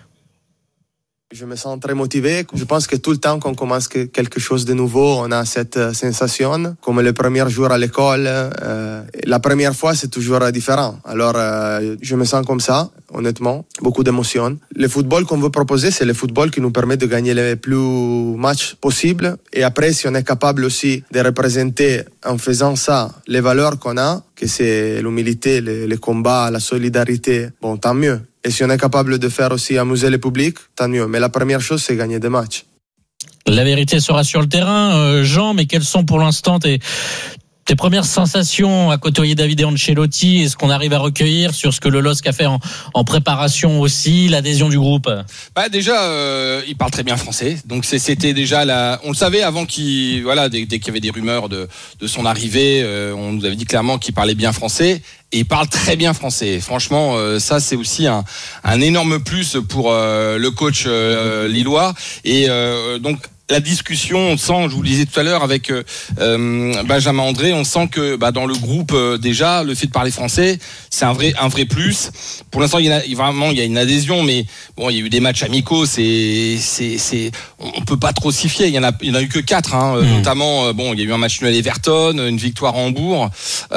Je me sens très motivé. Je pense que tout le temps qu'on commence quelque chose de nouveau, on a cette sensation. Comme le premier jour à l'école, euh, la première fois, c'est toujours différent. Alors, euh, je me sens comme ça, honnêtement. Beaucoup d'émotions. Le football qu'on veut proposer, c'est le football qui nous permet de gagner les plus matchs possibles. Et après, si on est capable aussi de représenter, en faisant ça, les valeurs qu'on a, que c'est l'humilité, le, le combat, la solidarité, bon, tant mieux. Et si on est capable de faire aussi amuser le public, tant mieux. Mais la première chose, c'est gagner des matchs. La vérité sera sur le terrain, euh, Jean, mais quelles sont pour l'instant tes, tes premières sensations à côtoyer Davide Ancelotti et ce qu'on arrive à recueillir sur ce que le L O S C a fait en, en préparation aussi, l'adhésion du groupe? Bah déjà, euh, il parle très bien français, donc c'est, c'était déjà la. On le savait avant qu'il, voilà, dès, dès qu'il y avait des rumeurs de, de son arrivée, euh, on nous avait dit clairement qu'il parlait bien français. Et il parle très bien français. Franchement, euh, ça c'est aussi un, un énorme plus pour euh, le coach euh, lillois. Et euh, donc la discussion, on sent, je vous le disais tout à l'heure avec euh, Benjamin André, on sent que bah, dans le groupe euh, déjà, le fait de parler français, c'est un vrai un vrai plus. Pour l'instant, il y a vraiment il y a une adhésion, mais bon, il y a eu des matchs amicaux, c'est c'est c'est on peut pas trop s'y fier. Il y en a il y en a eu que quatre, hein, mmh. notamment euh, bon, il y a eu un match nul à Everton, une victoire à Hambourg,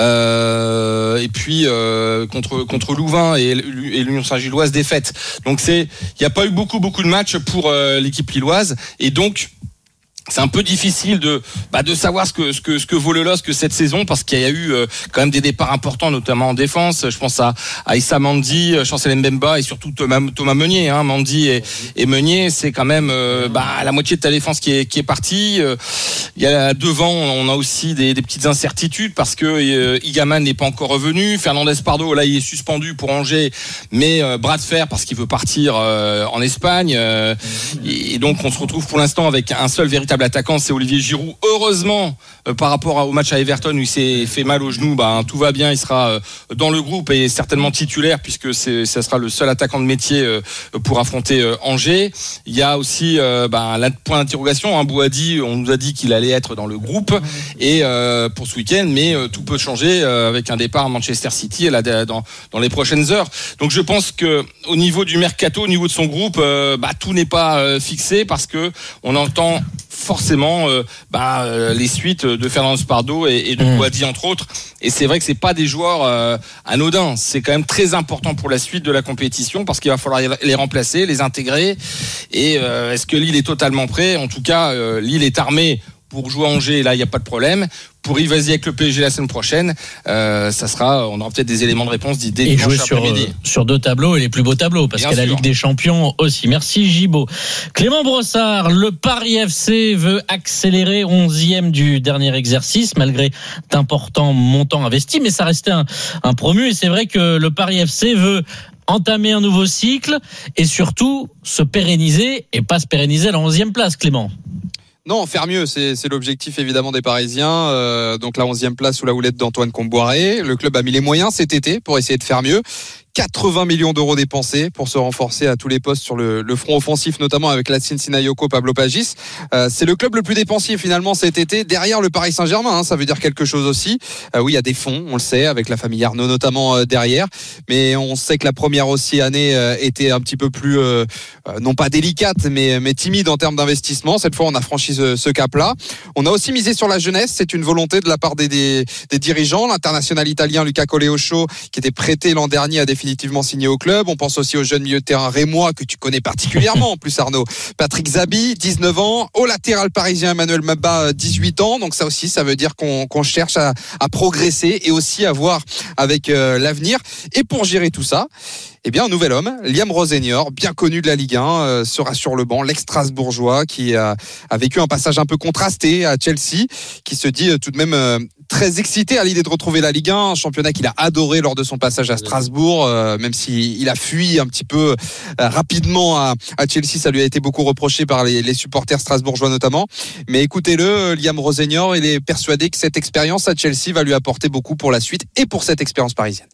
euh, et puis euh, contre contre Louvain et, et l'Union Saint-Gilloise défaite. Donc c'est il y a pas eu beaucoup beaucoup de matchs pour euh, l'équipe lilloise, et donc c'est un peu difficile de bah de savoir ce que ce que ce que vaut le L O S C cette saison, parce qu'il y a eu euh, quand même des départs importants, notamment en défense. Je pense à, à Issa Mendy, Chancel Mbemba et surtout Thomas, Thomas Meunier. Hein, Mendy et, et Meunier, c'est quand même euh, bah la moitié de ta défense qui est qui est partie. Euh, il y a devant, on a aussi des, des petites incertitudes parce que euh, Igaman n'est pas encore revenu. Fernandez Pardo, là, il est suspendu pour Angers, mais euh, bras de fer parce qu'il veut partir euh, en Espagne. Euh, et, et donc on se retrouve pour l'instant avec un seul véritable attaquant, c'est Olivier Giroud. Heureusement, euh, par rapport au match à Everton où il s'est fait mal au genou, bah, tout va bien, il sera euh, dans le groupe et certainement titulaire, puisque c'est, ça sera le seul attaquant de métier euh, pour affronter euh, Angers. Il y a aussi euh, bah, un point d'interrogation, hein, Bouhaddi, on nous a dit qu'il allait être dans le groupe et euh, pour ce week-end, mais euh, tout peut changer euh, avec un départ à Manchester City là, dans, dans les prochaines heures. Donc je pense que au niveau du mercato, au niveau de son groupe, euh, bah, tout n'est pas euh, fixé, parce que on entend forcément euh, bah, euh, les suites de Fernandez Pardo et, et de Bouhaddi entre autres, et c'est vrai que c'est pas des joueurs euh, anodins, c'est quand même très important pour la suite de la compétition, parce qu'il va falloir les remplacer, les intégrer, et euh, est-ce que Lille est totalement prêt? En tout cas, euh, Lille est armé pour jouer à Angers, là il n'y a pas de problème. Pour rivaliser avec le P S G la semaine prochaine, euh, ça sera, on aura peut-être des éléments de réponse dès dimanche après-midi. Et jouer sur, euh, sur deux tableaux, et les plus beaux tableaux, parce qu'il y a la Ligue des Champions aussi. Merci Gibaud. Clément Brossard, le Paris F C veut accélérer, onzième du dernier exercice, malgré d'importants montants investis, mais ça restait un, un promu, et c'est vrai que le Paris F C veut entamer un nouveau cycle, et surtout se pérenniser, et pas se pérenniser à la onzième place, Clément. Non, faire mieux, c'est, c'est l'objectif évidemment des Parisiens. Euh, donc la onzième place sous la houlette d'Antoine Comboiré. Le club a mis les moyens cet été pour essayer de faire mieux. quatre-vingts millions d'euros dépensés pour se renforcer à tous les postes sur le, le front offensif, notamment avec Latsin Sinayoko, Pablo Pagis. Euh, c'est le club le plus dépensier finalement cet été, derrière le Paris Saint-Germain, hein, ça veut dire quelque chose aussi. Euh, oui, il y a des fonds, on le sait, avec la famille Arnaud notamment euh, derrière, mais on sait que la première aussi année euh, était un petit peu plus, euh, euh, non pas délicate, mais, mais timide en termes d'investissement. Cette fois, on a franchi ce, ce cap-là. On a aussi misé sur la jeunesse, c'est une volonté de la part des, des, des dirigeants. L'international italien Luca Coleocho, qui était prêté l'an dernier, a définitivement signé au club. On pense aussi au jeune milieu de terrain rémois que tu connais particulièrement en plus, Arnaud. Patrick Zabi, dix-neuf ans, au latéral parisien Emmanuel Maba, dix-huit ans. Donc ça aussi, ça veut dire qu'on, qu'on cherche à, à progresser et aussi à voir avec euh, l'avenir. Et pour gérer tout ça, eh bien, un nouvel homme, Liam Rosenior, bien connu de la Ligue un, euh, sera sur le banc, l'ex-Strasbourgeois qui a, a vécu un passage un peu contrasté à Chelsea, qui se dit euh, tout de même euh, très excité à l'idée de retrouver la Ligue un, un championnat qu'il a adoré lors de son passage à Strasbourg, euh, même s'il a fui un petit peu euh, rapidement à, à Chelsea, ça lui a été beaucoup reproché par les, les supporters strasbourgeois notamment. Mais écoutez-le, Liam Rosenior, il est persuadé que cette expérience à Chelsea va lui apporter beaucoup pour la suite et pour cette expérience parisienne.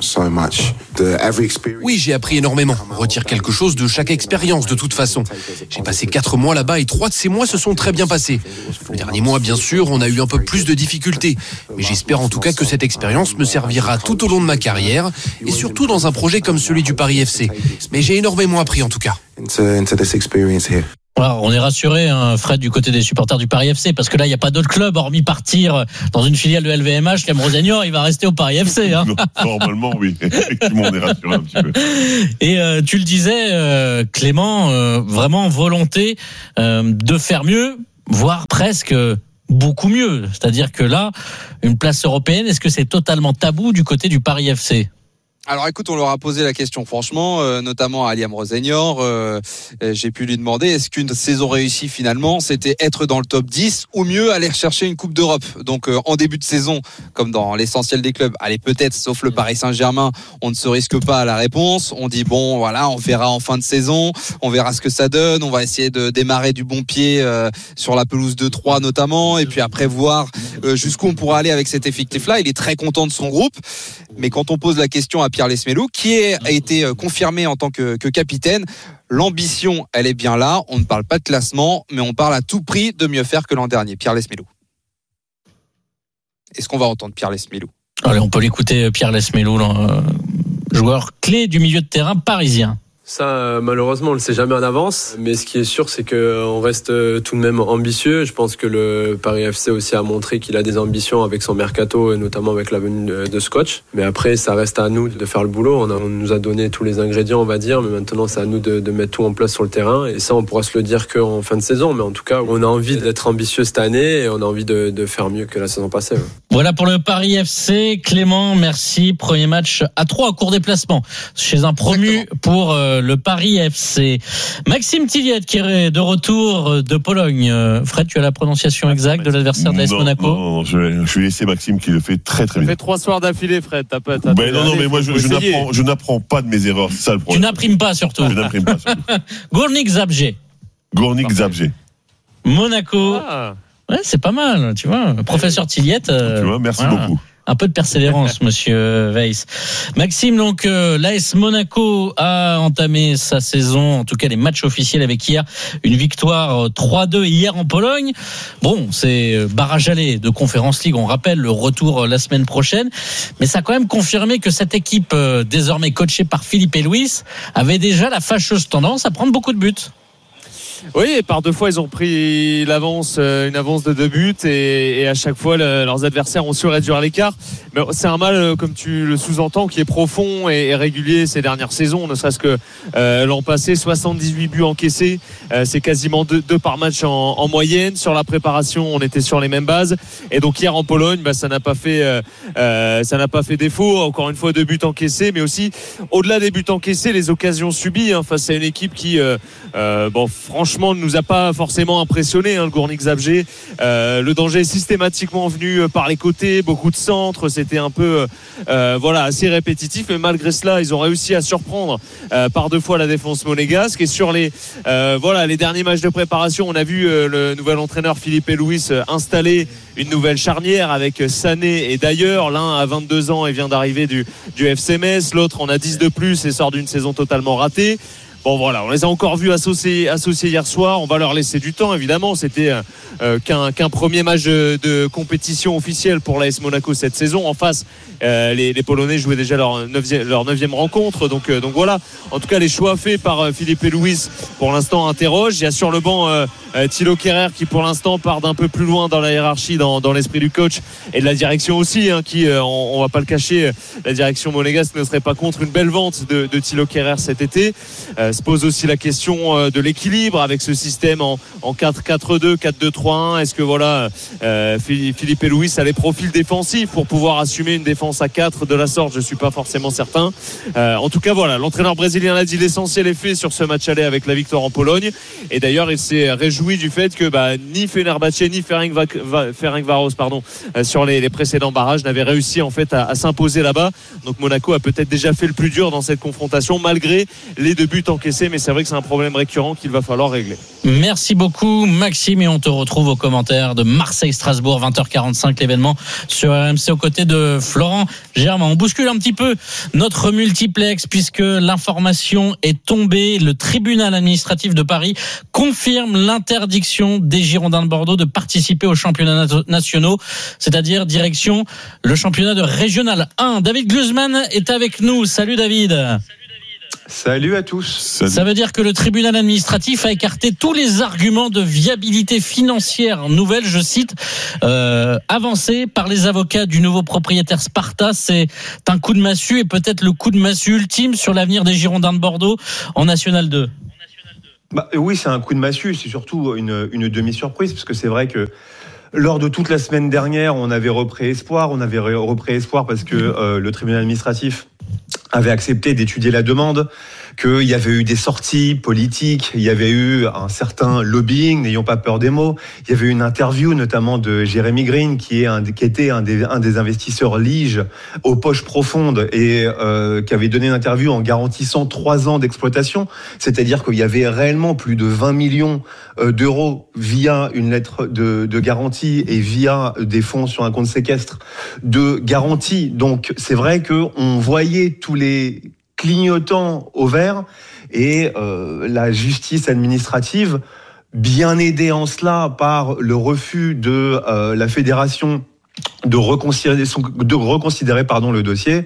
Oui, j'ai appris énormément. On retire quelque chose de chaque expérience, de toute façon. J'ai passé quatre mois là-bas et trois de ces mois se sont très bien passés. Le dernier mois, bien sûr, on a eu un peu plus de difficultés. Mais j'espère en tout cas que cette expérience me servira tout au long de ma carrière et surtout dans un projet comme celui du Paris F C. Mais j'ai énormément appris en tout cas. Alors, on est rassuré, hein, Fred, du côté des supporters du Paris F C, parce que là, il n'y a pas d'autre club, hormis partir dans une filiale de L V M H. Liam Rosenior, il va rester au Paris F C. Hein. Normalement, oui. Effectivement, on est rassuré un petit peu. Et euh, tu le disais, euh, Clément, euh, vraiment volonté euh, de faire mieux, voire presque beaucoup mieux. C'est-à-dire que là, une place européenne, est-ce que c'est totalement tabou du côté du Paris F C ? Alors écoute, on leur a posé la question franchement, euh, notamment à Liam Rosenior. Euh, j'ai pu lui demander, est-ce qu'une saison réussie finalement, c'était être dans le top dix ou mieux aller rechercher une Coupe d'Europe. Donc euh, en début de saison, comme dans l'essentiel des clubs, allez peut-être, sauf le Paris Saint-Germain, on ne se risque pas à la réponse. On dit bon, voilà, on verra en fin de saison, on verra ce que ça donne. On va essayer de démarrer du bon pied euh, sur la pelouse de Troyes notamment, et puis après voir euh, jusqu'où on pourra aller avec cet effectif-là. Il est très content de son groupe, mais quand on pose la question à Pierre Lesmelou, qui est, a été confirmé en tant que, que capitaine. L'ambition, elle est bien là. On ne parle pas de classement, mais on parle à tout prix de mieux faire que l'an dernier. Pierre Lesmelou. Est-ce qu'on va entendre Pierre Lesmelou ? Allez, on peut l'écouter, Pierre Lesmelou, euh, joueur clé du milieu de terrain parisien. Ça, euh, malheureusement, on le sait jamais en avance. Mais ce qui est sûr, c'est qu'on reste euh, tout de même ambitieux. Je pense que le Paris F C aussi a montré qu'il a des ambitions avec son mercato, et notamment avec la venue de, de ce coach. Mais après, ça reste à nous de faire le boulot. On, a, on nous a donné tous les ingrédients, on va dire. Mais maintenant, c'est à nous de, de mettre tout en place sur le terrain. Et ça, on pourra se le dire qu'en fin de saison. Mais en tout cas, on a envie d'être ambitieux cette année et on a envie de, de faire mieux que la saison passée. Ouais. Voilà pour le Paris F C. Clément, merci. Premier match à trois à court déplacement chez un promu Exactement. pour euh, le Paris F C. Maxime Tilliette qui est de retour de Pologne. Fred, tu as la prononciation exacte de l'adversaire de l'A S Monaco ? Non, non, non, je vais, je vais laisser Maxime qui le fait très très ça bien. Ça fait trois soirs d'affilée, Fred. T'as pas, t'as ben non, non, mais moi je, je, n'apprends, je n'apprends pas de mes erreurs. C'est ça le problème. Tu n'apprimes pas surtout. Je n'apprime pas surtout. Gournik Zabrze. Gournik Zabrze. Monaco. Ah. Ouais, c'est pas mal, tu vois. Professeur Tilliette. Euh, tu vois, merci voilà. beaucoup. Un peu de persévérance, monsieur Weiss. Maxime, donc, euh, l'A S Monaco a entamé sa saison, en tout cas les matchs officiels, avec hier une victoire trois deux hier en Pologne. Bon, c'est barrage aller de Conference League, on rappelle, le retour la semaine prochaine. Mais ça a quand même confirmé que cette équipe, euh, désormais coachée par Filipe Luis, avait déjà la fâcheuse tendance à prendre beaucoup de buts. Oui, et par deux fois ils ont pris l'avance, une avance de deux buts et, et à chaque fois le, leurs adversaires ont su réduire l'écart. Mais c'est un mal, comme tu le sous-entends, qui est profond et, et régulier ces dernières saisons. Ne serait-ce que euh, l'an passé, soixante-dix-huit buts encaissés, euh, c'est quasiment deux, deux par match en, en moyenne. Sur la préparation, on était sur les mêmes bases. Et donc hier en Pologne, bah, ça n'a pas fait, euh, ça n'a pas fait défaut. Encore une fois, deux buts encaissés, mais aussi au-delà des buts encaissés, les occasions subies hein, face à une équipe qui, euh, euh, bon, franchement. ne nous a pas forcément impressionné hein, le Gournik Zabrze. Euh, le danger est systématiquement venu par les côtés, beaucoup de centres, c'était un peu euh, voilà, assez répétitif, mais malgré cela ils ont réussi à surprendre euh, par deux fois la défense monégasque. Et sur les, euh, voilà, les derniers matchs de préparation, on a vu euh, le nouvel entraîneur Filipe Luis euh, installer une nouvelle charnière avec Sané et d'ailleurs l'un a vingt-deux ans et vient d'arriver du, du F C Metz, l'autre en a dix de plus et sort d'une saison totalement ratée. Bon voilà, on les a encore vus associés, associés hier soir. On va leur laisser du temps, évidemment. C'était euh, qu'un, qu'un premier match de, de compétition officielle pour l'A S Monaco cette saison. En face, euh, les, les Polonais jouaient déjà leur neuvième, leur neuvième rencontre. Donc, euh, donc voilà. En tout cas, les choix faits par euh, Filipe Luis pour l'instant interrogent. Il y a sur le banc euh, euh, Thilo Kehrer qui pour l'instant part d'un peu plus loin dans la hiérarchie, dans, dans l'esprit du coach et de la direction aussi. Hein, qui, euh, on, on va pas le cacher, la direction monégasque ne serait pas contre une belle vente de, de Thilo Kehrer cet été. Euh, se pose aussi la question de l'équilibre avec ce système en, en quatre quatre deux, quatre deux trois un. Est-ce que voilà euh, Filipe Luis a les profils défensifs pour pouvoir assumer une défense à quatre de la sorte? Je suis pas forcément certain. Euh, en tout cas voilà, l'entraîneur brésilien l'a dit, l'essentiel est fait sur ce match aller avec la victoire en Pologne. Et d'ailleurs il s'est réjoui du fait que bah, ni Fenerbahçe ni Ferencváros pardon euh, sur les, les précédents barrages n'avaient réussi en fait à, à s'imposer là-bas. Donc Monaco a peut-être déjà fait le plus dur dans cette confrontation malgré les deux buts en mais c'est vrai que c'est un problème récurrent qu'il va falloir régler. Merci beaucoup Maxime et on te retrouve aux commentaires de Marseille-Strasbourg vingt heures quarante-cinq, l'événement sur R M C aux côtés de Florent Germain. On bouscule un petit peu notre multiplex puisque l'information est tombée. Le tribunal administratif de Paris confirme l'interdiction des Girondins de Bordeaux de participer aux championnats nationaux, c'est-à-dire direction le championnat de Régional un. David Glusman est avec nous. Salut David. Salut à tous. Salut. Ça veut dire que le tribunal administratif a écarté tous les arguments de viabilité financière nouvelle, je cite, euh, avancés par les avocats du nouveau propriétaire Sparta. C'est un coup de massue et peut-être le coup de massue ultime sur l'avenir des Girondins de Bordeaux en National deux. Bah, oui, c'est un coup de massue, c'est surtout une, une demi-surprise, parce que c'est vrai que lors de toute la semaine dernière, on avait repris espoir, on avait repris espoir parce que euh, le tribunal administratif avait accepté d'étudier la demande, qu'il y avait eu des sorties politiques, il y avait eu un certain lobbying, n'ayons pas peur des mots, il y avait eu une interview notamment de Jeremy Green, qui, est un, qui était un des, un des investisseurs Lige aux poches profondes et euh, qui avait donné une interview en garantissant trois ans d'exploitation, c'est-à-dire qu'il y avait réellement plus de vingt millions d'euros via une lettre de, de garantie et via des fonds sur un compte séquestre de garantie. Donc c'est vrai qu'on voyait tous les les clignotants au vert et euh, la justice administrative, bien aidée en cela par le refus de euh, la fédération de reconsidérer, de reconsidérer pardon, le dossier,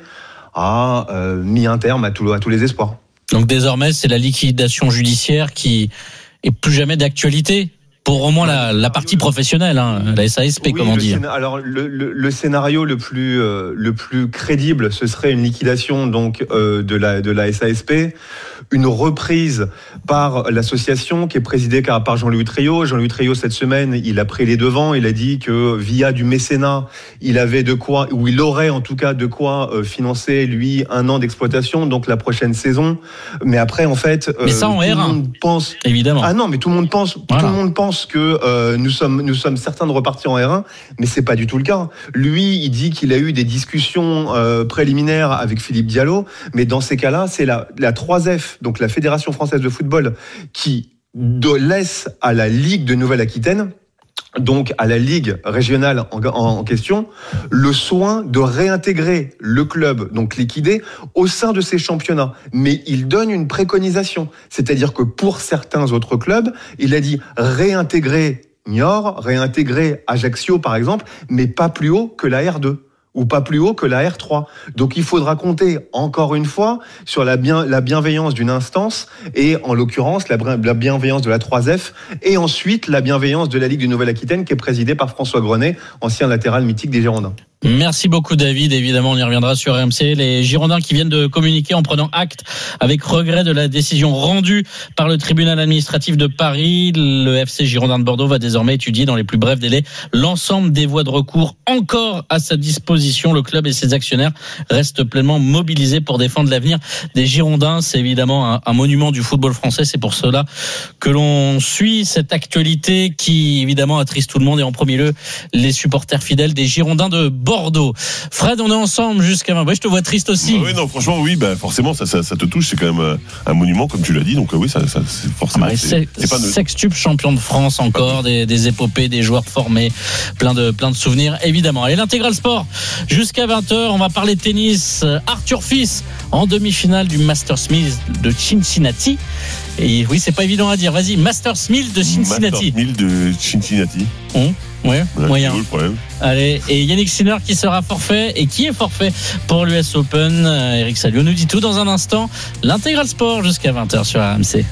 a euh, mis un terme à, tout, à tous les espoirs. Donc désormais, c'est la liquidation judiciaire qui est plus jamais d'actualité pour au moins la, la partie professionnelle, hein, la S A S P, oui, comme on dit. Scénar- alors le, le, le scénario le plus euh, le plus crédible, ce serait une liquidation donc euh, de la de la S A S P, une reprise par l'association qui est présidée par Jean-Louis Treilhault. Jean-Louis Treilhault cette semaine, il a pris les devants. Il a dit que via du mécénat, il avait de quoi, ou il aurait en tout cas de quoi euh, financer lui un an d'exploitation, donc la prochaine saison. Mais après, en fait, euh, mais ça en tout R un, le monde pense évidemment. Ah non, mais tout le monde pense, voilà. tout le monde pense que euh, nous sommes nous sommes certains de repartir en R un, mais c'est pas du tout le cas. Lui, il dit qu'il a eu des discussions euh, préliminaires avec Philippe Diallo, mais dans ces cas-là, c'est la la trois F, donc la Fédération française de football, qui de, laisse à la Ligue de Nouvelle-Aquitaine, donc à la Ligue régionale en, en, en question, le soin de réintégrer le club, donc liquidé, au sein de ces championnats. Mais il donne une préconisation. C'est-à-dire que pour certains autres clubs, il a dit réintégrer Niort, réintégrer Ajaccio par exemple, mais pas plus haut que la R deux. Ou pas plus haut que la R trois. Donc il faudra compter encore une fois sur la, bien, la bienveillance d'une instance et en l'occurrence la, la bienveillance de la trois F et ensuite la bienveillance de la Ligue de Nouvelle-Aquitaine qui est présidée par François Grenet, ancien latéral mythique des Girondins. Merci beaucoup David, évidemment on y reviendra sur R M C. Les Girondins qui viennent de communiquer en prenant acte avec regret de la décision rendue par le tribunal administratif de Paris. Le F C Girondins de Bordeaux va désormais étudier dans les plus brefs délais l'ensemble des voies de recours encore à sa disposition. Le club et ses actionnaires restent pleinement mobilisés pour défendre l'avenir des Girondins. C'est évidemment un, un monument du football français, c'est pour cela que l'on suit cette actualité qui évidemment attriste tout le monde et en premier lieu les supporters fidèles des Girondins de Bordeaux. Fred, on est ensemble jusqu'à vingt. Ouais, je te vois triste aussi. Bah oui, non, franchement, oui, bah, forcément, ça, ça, ça te touche. C'est quand même un monument, comme tu l'as dit. Donc, oui, ça, ça, c'est forcément. Ah bah, c'est, c'est pas neutre. Sextuple champion de France encore, des, des épopées, des joueurs formés, plein de, plein de souvenirs, évidemment. Allez, l'intégral sport. Jusqu'à vingt heures, on va parler tennis. Arthur Fils en demi-finale du Masters Mills de Cincinnati. Et oui, c'est pas évident à dire. Vas-y, Masters Mills de Cincinnati. Masters Mills de Cincinnati. Hum. Ouais, ouais, moyen. Le problème. Allez, et Yannick Sinner qui sera forfait et qui est forfait pour l'U S Open. Eric Salio nous dit tout dans un instant. L'intégral sport jusqu'à vingt heures sur R M C.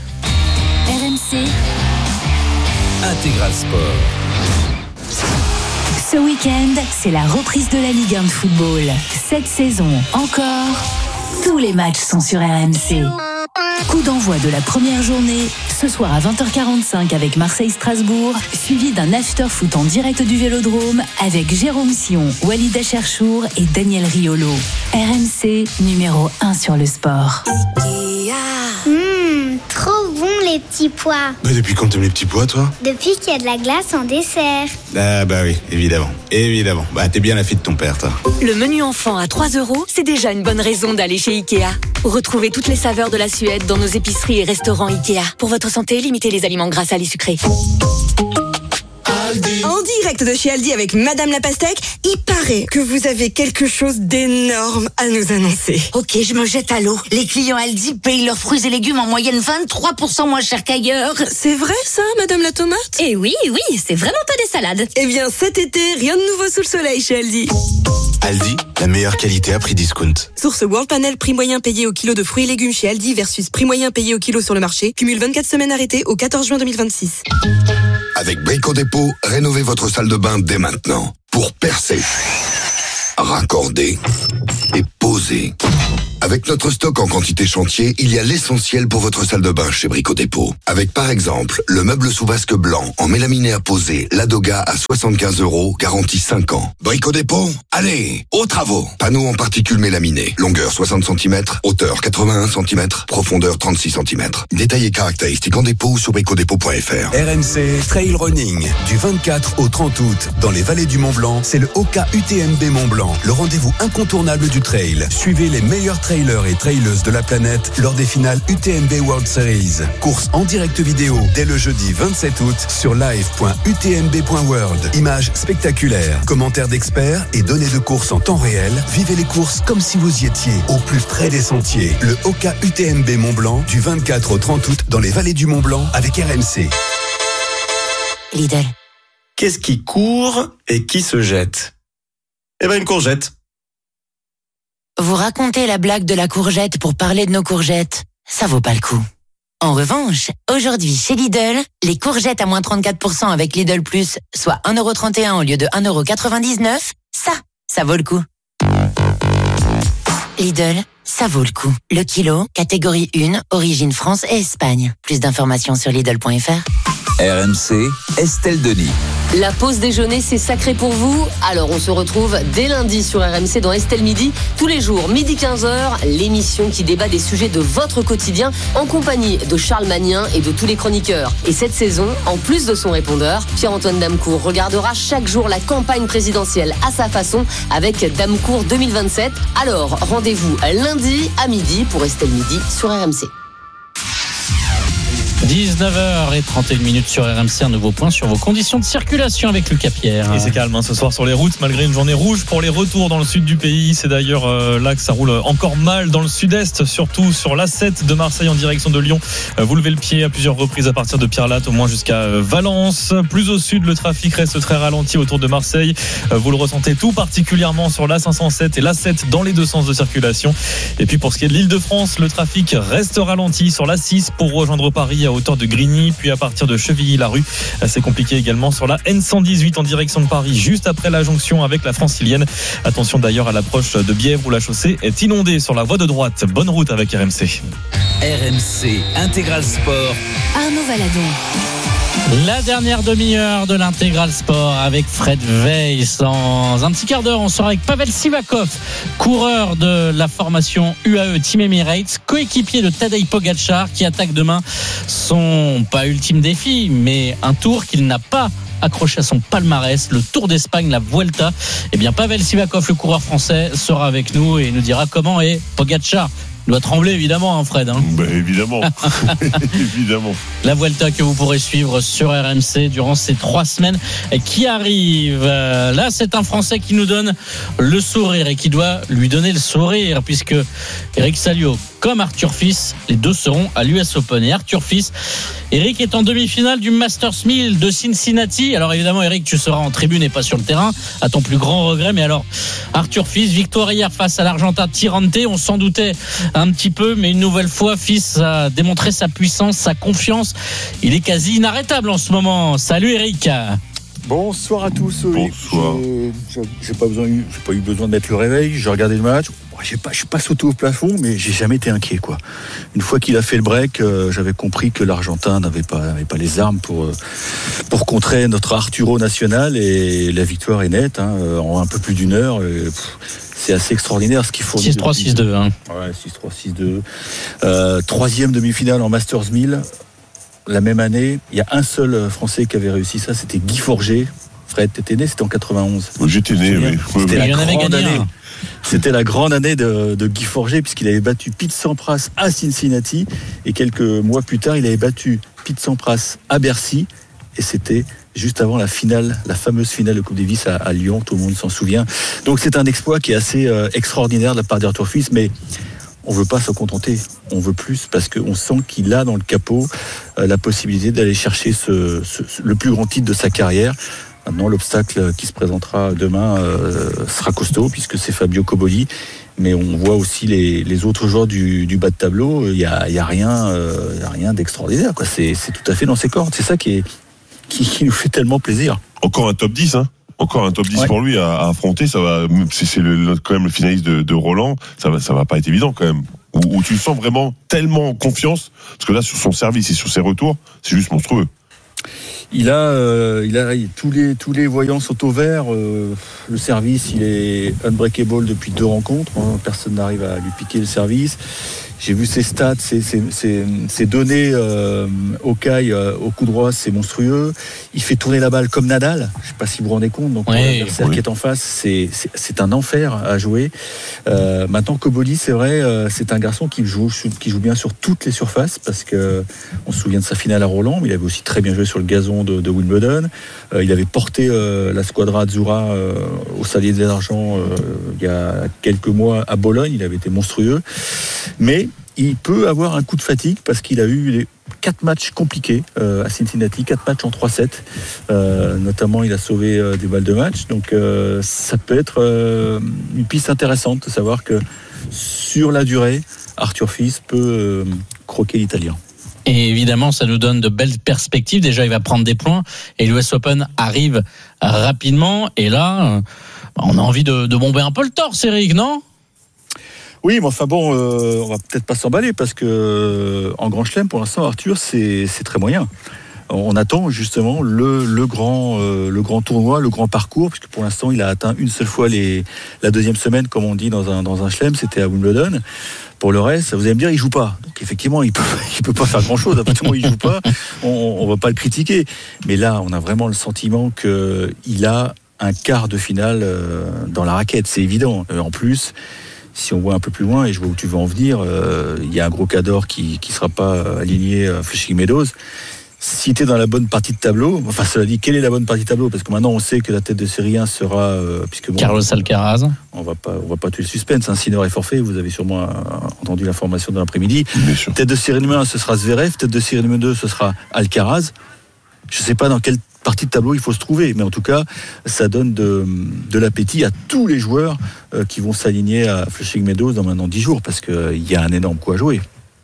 R M C. Intégral sport. Ce week-end, c'est la reprise de la Ligue un de football. Cette saison encore, tous les matchs sont sur R M C. Coup d'envoi de la première journée, ce soir à vingt heures quarante-cinq avec Marseille-Strasbourg, suivi d'un after-foot en direct du Vélodrome avec Jérôme Sion, Walid Acharchour et Daniel Riolo. R M C, numéro un sur le sport. Mmh, trop bon les petits pois. Bah depuis quand t'aimes les petits pois, toi? Depuis qu'il y a de la glace en dessert. Ah bah oui, évidemment, évidemment. Bah t'es bien la fille de ton père, toi. Le menu enfant à trois euros, c'est déjà une bonne raison d'aller chez Ikea. Retrouvez toutes les saveurs de la Suède dans nos épiceries et restaurants Ikea. Pour votre santé, limitez les aliments gras, salés, sucrés. En direct de chez Aldi avec Madame la Pastèque, il paraît que vous avez quelque chose d'énorme à nous annoncer. Ok, je me jette à l'eau. Les clients Aldi payent leurs fruits et légumes en moyenne vingt-trois pour cent moins cher qu'ailleurs. C'est vrai ça, Madame la Tomate? Eh oui, oui, c'est vraiment pas des salades. Eh bien, cet été, rien de nouveau sous le soleil chez Aldi. Aldi, la meilleure qualité à prix discount. Source World Panel, prix moyen payé au kilo de fruits et légumes chez Aldi versus prix moyen payé au kilo sur le marché. Cumule vingt-quatre semaines arrêtées au quatorze juin deux mille vingt-six. Avec Brico Dépôt, rénovez votre salle de bain dès maintenant. Pour percer, raccorder et poser. Avec notre stock en quantité chantier, il y a l'essentiel pour votre salle de bain chez Brico Dépôt. Avec par exemple, le meuble sous vasque blanc en mélaminé à poser, Ladoga à soixante-quinze euros, garantie cinq ans. Brico Dépôt, allez, aux travaux. Panneau en particules mélaminées, longueur soixante centimètres, hauteur quatre-vingt-un centimètres, profondeur trente-six centimètres. Détails et caractéristiques en dépôt ou sur bricodépôt point f r. R M C Trail Running, du vingt-quatre au trente août, dans les vallées du Mont Blanc, c'est le O K U T M B Mont Blanc, le rendez-vous incontournable du trail. Suivez les meilleurs trails trailers et traileuses de la planète lors des finales U T M B World Series. Course en direct vidéo dès le jeudi vingt-sept août sur live point u t m b point world. Images spectaculaires, commentaires d'experts et données de course en temps réel. Vivez les courses comme si vous y étiez, au plus près des sentiers. Le Oka U T M B Mont Blanc du vingt-quatre au trente août dans les vallées du Mont Blanc avec R M C. Lidl. Qu'est-ce qui court et qui se jette ? Eh ben une courgette. Vous racontez la blague de la courgette pour parler de nos courgettes. Ça vaut pas le coup. En revanche, aujourd'hui chez Lidl, les courgettes à moins trente-quatre pour cent avec Lidl Plus, soit un euro trente et un au lieu de un euro quatre-vingt-dix-neuf, ça, ça vaut le coup. Lidl, ça vaut le coup. Le kilo, catégorie un, origine France et Espagne. Plus d'informations sur Lidl point F R. R M C, Estelle Denis. La pause déjeuner, c'est sacré pour vous. Alors, on se retrouve dès lundi sur R M C dans Estelle Midi. Tous les jours, midi quinze heures, l'émission qui débat des sujets de votre quotidien en compagnie de Charles Magnin et de tous les chroniqueurs. Et cette saison, en plus de son répondeur, Pierre-Antoine Damecourt regardera chaque jour la campagne présidentielle à sa façon avec Damecourt deux mille vingt-sept. Alors, rendez-vous lundi à midi pour Estelle Midi sur R M C. dix-neuf heures trente et une minutes sur R M C, un nouveau point sur vos conditions de circulation avec Lucas Pierre. Et c'est calme hein, ce soir sur les routes malgré une journée rouge pour les retours dans le sud du pays. C'est d'ailleurs euh, là que ça roule encore mal dans le sud-est, surtout sur l'A sept de Marseille en direction de Lyon. Euh, vous levez le pied à plusieurs reprises à partir de Pierre-Latte, au moins jusqu'à euh, Valence. Plus au sud, le trafic reste très ralenti autour de Marseille. Euh, vous le ressentez tout particulièrement sur l'A cinq cent sept et l'A sept dans les deux sens de circulation. Et puis pour ce qui est de l'Île-de-France, le trafic reste ralenti sur l'A six pour rejoindre Paris à hauteur de Grigny, puis à partir de Chevilly-la-Rue. C'est compliqué également sur la N cent dix-huit en direction de Paris, juste après la jonction avec la Francilienne. Attention d'ailleurs à l'approche de Bièvre où la chaussée est inondée sur la voie de droite. Bonne route avec R M C. R M C Intégral Sport. Arnaud Valadon. La dernière demi-heure de l'Intégral Sport avec Fred Weiss. Dans un petit quart d'heure, on sera avec Pavel Sivakov, coureur de la formation U A E Team Emirates, coéquipier de Tadej Pogačar, qui attaque demain son, pas ultime défi, mais un tour qu'il n'a pas accroché à son palmarès, le Tour d'Espagne, la Vuelta. Eh bien, Pavel Sivakov, le coureur français, sera avec nous et nous dira comment est Pogačar. Il doit trembler évidemment, hein, Fred. Hein. Ben, évidemment, évidemment. La Vuelta que vous pourrez suivre sur R M C durant ces trois semaines qui arrivent. Là, c'est un Français qui nous donne le sourire et qui doit lui donner le sourire, puisque Eric Salio, comme Arthur Fils, les deux seront à l'U S Open. Et Arthur Fils, Eric est en demi-finale du Masters mille de Cincinnati. Alors évidemment, Eric, tu seras en tribune et pas sur le terrain, à ton plus grand regret. Mais alors, Arthur Fils, victoire hier face à l'Argentin Tirante. On s'en doutait un petit peu, mais une nouvelle fois, Fils a démontré sa puissance, sa confiance. Il est quasi inarrêtable en ce moment. Salut Eric. Bonsoir à tous. Bonsoir. J'ai, j'ai pas besoin, j'ai pas eu besoin de mettre le réveil. J'ai regardé le match. J'ai pas, je suis pas sauté au plafond, mais j'ai jamais été inquiet, quoi. Une fois qu'il a fait le break, euh, j'avais compris que l'Argentin n'avait pas, n'avait pas les armes pour, euh, pour contrer notre Arturo national, et la victoire est nette, hein, en un peu plus d'une heure. Euh, pff, c'est assez extraordinaire ce qu'il faut. six trois six deux. Hein. Ouais, six trois six deux. Euh, troisième demi-finale en Masters mille. La même année, il y a un seul Français qui avait réussi ça, c'était Guy Forget. Fred, t'étais né, c'était en quatre-vingt-onze. J'étais né, oui. C'était la grande gagné, année. hein. C'était la grande année de, de Guy Forget, puisqu'il avait battu Pete Sampras à Cincinnati, et quelques mois plus tard, il avait battu Pete Sampras à Bercy, et c'était juste avant la finale, la fameuse finale de Coupe Davis à, à Lyon, tout le monde s'en souvient. Donc c'est un exploit qui est assez euh, extraordinaire de la part d'Arthur Fils, mais on ne veut pas se contenter, on veut plus, parce qu'on sent qu'il a dans le capot euh, la possibilité d'aller chercher ce, ce, le plus grand titre de sa carrière. Maintenant, l'obstacle qui se présentera demain euh, sera costaud, puisque c'est Fabio Cobolli. Mais on voit aussi les, les autres joueurs du, du bas de tableau. Il n'y a, il y a rien, euh, il y a rien d'extraordinaire, quoi. C'est, c'est tout à fait dans ses cordes. C'est ça qui, est, qui, qui nous fait tellement plaisir. Encore un top dix, hein. Encore un top dix ouais. pour lui à, à affronter. Ça va, c'est, c'est le, quand même le finaliste de, de Roland. Ça va, ça va pas être évident quand même. Où, où tu le sens vraiment tellement en confiance, parce que là, sur son service et sur ses retours, c'est juste monstrueux. Il a, euh, il a tous les tous les voyants sont au vert. Euh, le service, il est unbreakable depuis deux rencontres. Hein, personne n'arrive à lui piquer le service. J'ai vu ses stats, ses, ses, ses, ses données euh, au caille, euh, au coup droit, c'est monstrueux. Il fait tourner la balle comme Nadal. Je ne sais pas si vous vous rendez compte. Donc, oui, l'adversaire oui. qui est en face, c'est, c'est, c'est un enfer à jouer. Euh, maintenant, Cobolli, c'est vrai, euh, c'est un garçon qui joue, qui joue bien sur toutes les surfaces parce que on se souvient de sa finale à Roland, mais il avait aussi très bien joué sur le gazon de, de Wimbledon. Euh, il avait porté euh, la Squadra Azzurra euh, au Salier d'Argent euh, il y a quelques mois à Bologne. Il avait été monstrueux, mais il peut avoir un coup de fatigue parce qu'il a eu les quatre matchs compliqués euh, à Cincinnati, quatre matchs en trois sept. Euh, notamment, il a sauvé euh, des balles de match. Donc, euh, ça peut être euh, une piste intéressante de savoir que sur la durée, Arthur Fils peut euh, croquer l'Italien. Et évidemment, ça nous donne de belles perspectives. Déjà, il va prendre des points et l'U S Open arrive rapidement. Et là, on a envie de, de bomber un peu le torse, Eric, non ? Oui, mais enfin bon, euh, on va peut-être pas s'emballer parce que euh, en Grand Chelem, pour l'instant, Arthur, c'est, c'est très moyen. On attend justement le, le, grand, euh, le grand tournoi, le grand parcours, puisque pour l'instant, il a atteint une seule fois les, la deuxième semaine, comme on dit dans un, dans un Chelem, c'était à Wimbledon. Pour le reste, vous allez me dire, il joue pas. Donc effectivement, il peut, il peut pas faire grand-chose. À partir du moment où il joue pas, on, on va pas le critiquer. Mais là, on a vraiment le sentiment qu'il a un quart de finale euh, dans la raquette, c'est évident. Euh, en plus, si on voit un peu plus loin, et je vois où tu veux en venir, euh, il y a un gros cador qui ne sera pas aligné à Flushing Meadows. Si tu es dans la bonne partie de tableau, enfin cela dit, quelle est la bonne partie de tableau ? Parce que maintenant on sait que la tête de série un sera... Euh, puisque bon, Carlos Alcaraz. On va pas, on va pas tuer le suspense, hein. Sinner est forfait, vous avez sûrement euh, entendu l'information de l'après-midi. Tête de série numéro un, ce sera Zverev, tête de série numéro deux, ce sera Alcaraz. Je ne sais pas dans quelle partie de tableau il faut se trouver, mais en tout cas ça donne de, de l'appétit à tous les joueurs euh, qui vont s'aligner à Flushing Meadows dans maintenant dix jours, parce qu'il euh, y a un énorme coup à jouer.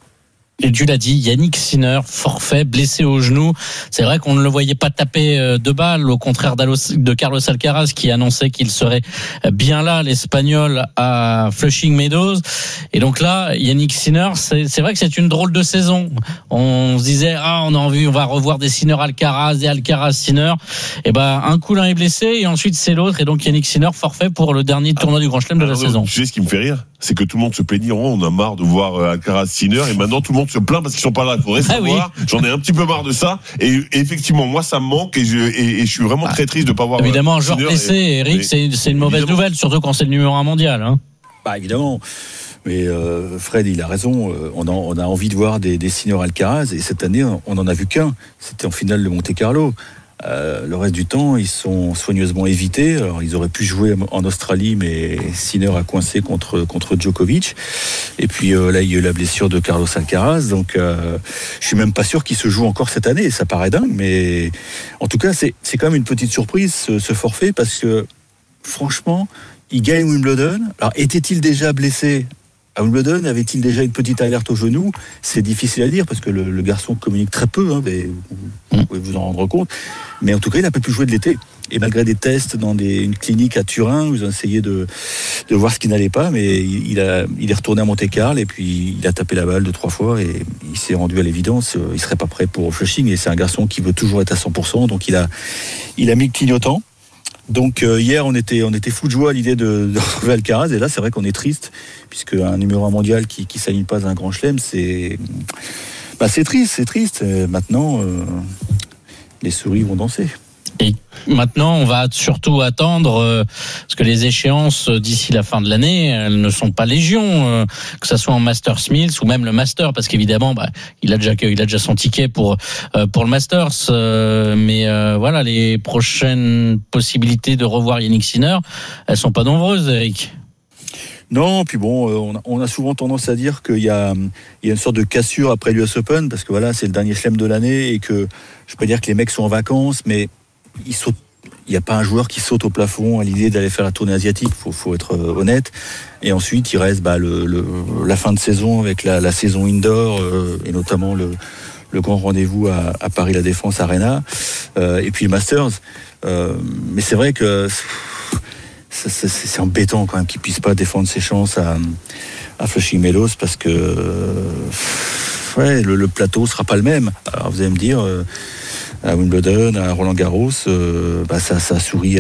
Et tu l'as dit, Yannick Sinner, forfait, blessé au genou. C'est vrai qu'on ne le voyait pas taper de balles, au contraire de Carlos Alcaraz qui annonçait qu'il serait bien là, l'Espagnol, à Flushing Meadows. Et donc là, Yannick Sinner, c'est, c'est vrai que c'est une drôle de saison. On se disait, ah, on a envie, on va revoir des Sinner Alcaraz, des Alcaraz Sinner. Et ben, un coup l'un est blessé et ensuite c'est l'autre. Et donc Yannick Sinner, forfait pour le dernier tournoi ah, du Grand Chelem de la saison. Tu sais ce qui me fait rire, c'est que tout le monde se plaignit, on a marre de voir Alcaraz Sinner et maintenant tout le monde se plaint parce qu'ils sont pas là. Il faudrait ah savoir. Oui. J'en ai un petit peu marre de ça. Et, et effectivement, moi, ça me manque et je, et, et je suis vraiment ah, très triste de pas voir. Évidemment, un joueur blessé, et, Eric, mais, c'est, c'est une mauvaise évidemment. nouvelle, surtout quand c'est le numéro un mondial. Hein. Bah évidemment. Mais euh, Fred, il a raison. On a, on a envie de voir des, des Sinner Alcaraz et cette année, on en a vu qu'un. C'était en finale de Monte-Carlo. Euh, le reste du temps, ils sont soigneusement évités. Alors, ils auraient pu jouer en Australie, mais Sinner a coincé contre contre Djokovic. Et puis euh, là, il y a eu la blessure de Carlos Alcaraz. Donc, euh, je suis même pas sûr qu'il se joue encore cette année. Ça paraît dingue, mais en tout cas, c'est c'est quand même une petite surprise ce, ce forfait parce que franchement, il gagne Wimbledon. Alors, était-il déjà blessé à Wimbledon? Avait-il déjà une petite alerte au genou? C'est difficile à dire parce que le, le garçon communique très peu, hein, mais vous pouvez vous en rendre compte. Mais en tout cas, il n'a pas pu jouer de l'été. Et malgré des tests dans des, une clinique à Turin, où ils ont essayé de, de voir ce qui n'allait pas, mais il, il, a, il est retourné à Monte-Carlo et puis il a tapé la balle deux, trois fois et il s'est rendu à l'évidence. Il ne serait pas prêt pour Flushing et c'est un garçon qui veut toujours être à cent pour cent. Donc il a, il a mis le clignotant. Donc euh, hier, on était, on était fou de joie à l'idée de, de retrouver Alcaraz. Et là, c'est vrai qu'on est triste, puisque un numéro un mondial qui ne s'aligne pas à un grand chelem, c'est, bah, c'est triste, c'est triste. Et maintenant, euh, les souris vont danser. Et maintenant, on va surtout attendre, euh, parce que les échéances d'ici la fin de l'année, elles ne sont pas légion, euh, que ça soit en Masters Mills ou même le Master, parce qu'évidemment, bah, il a déjà, il a déjà son ticket pour euh, pour le Masters, euh, mais euh, voilà, les prochaines possibilités de revoir Yannick Sinner, elles sont pas nombreuses, Eric. Non, puis bon, on a, on a souvent tendance à dire qu'il y a, il y a une sorte de cassure après l'U S Open, parce que voilà, c'est le dernier chelem de l'année et que je peux pas dire que les mecs sont en vacances, mais il saute. Il n'y a pas un joueur qui saute au plafond à l'idée d'aller faire la tournée asiatique, il faut, faut être honnête. Et ensuite, il reste bah, le, le, la fin de saison avec la, la saison indoor euh, et notamment le, le grand rendez-vous à, à Paris La Défense Arena euh, et puis le Masters. Euh, mais c'est vrai que c'est, c'est, c'est embêtant quand même qu'il ne puisse pas défendre ses chances à, à Flushing Meadows parce que euh, ouais, le, le plateau ne sera pas le même. Alors vous allez me dire... Euh, à Wimbledon, à Roland Garros, euh, bah, ça, ça sourit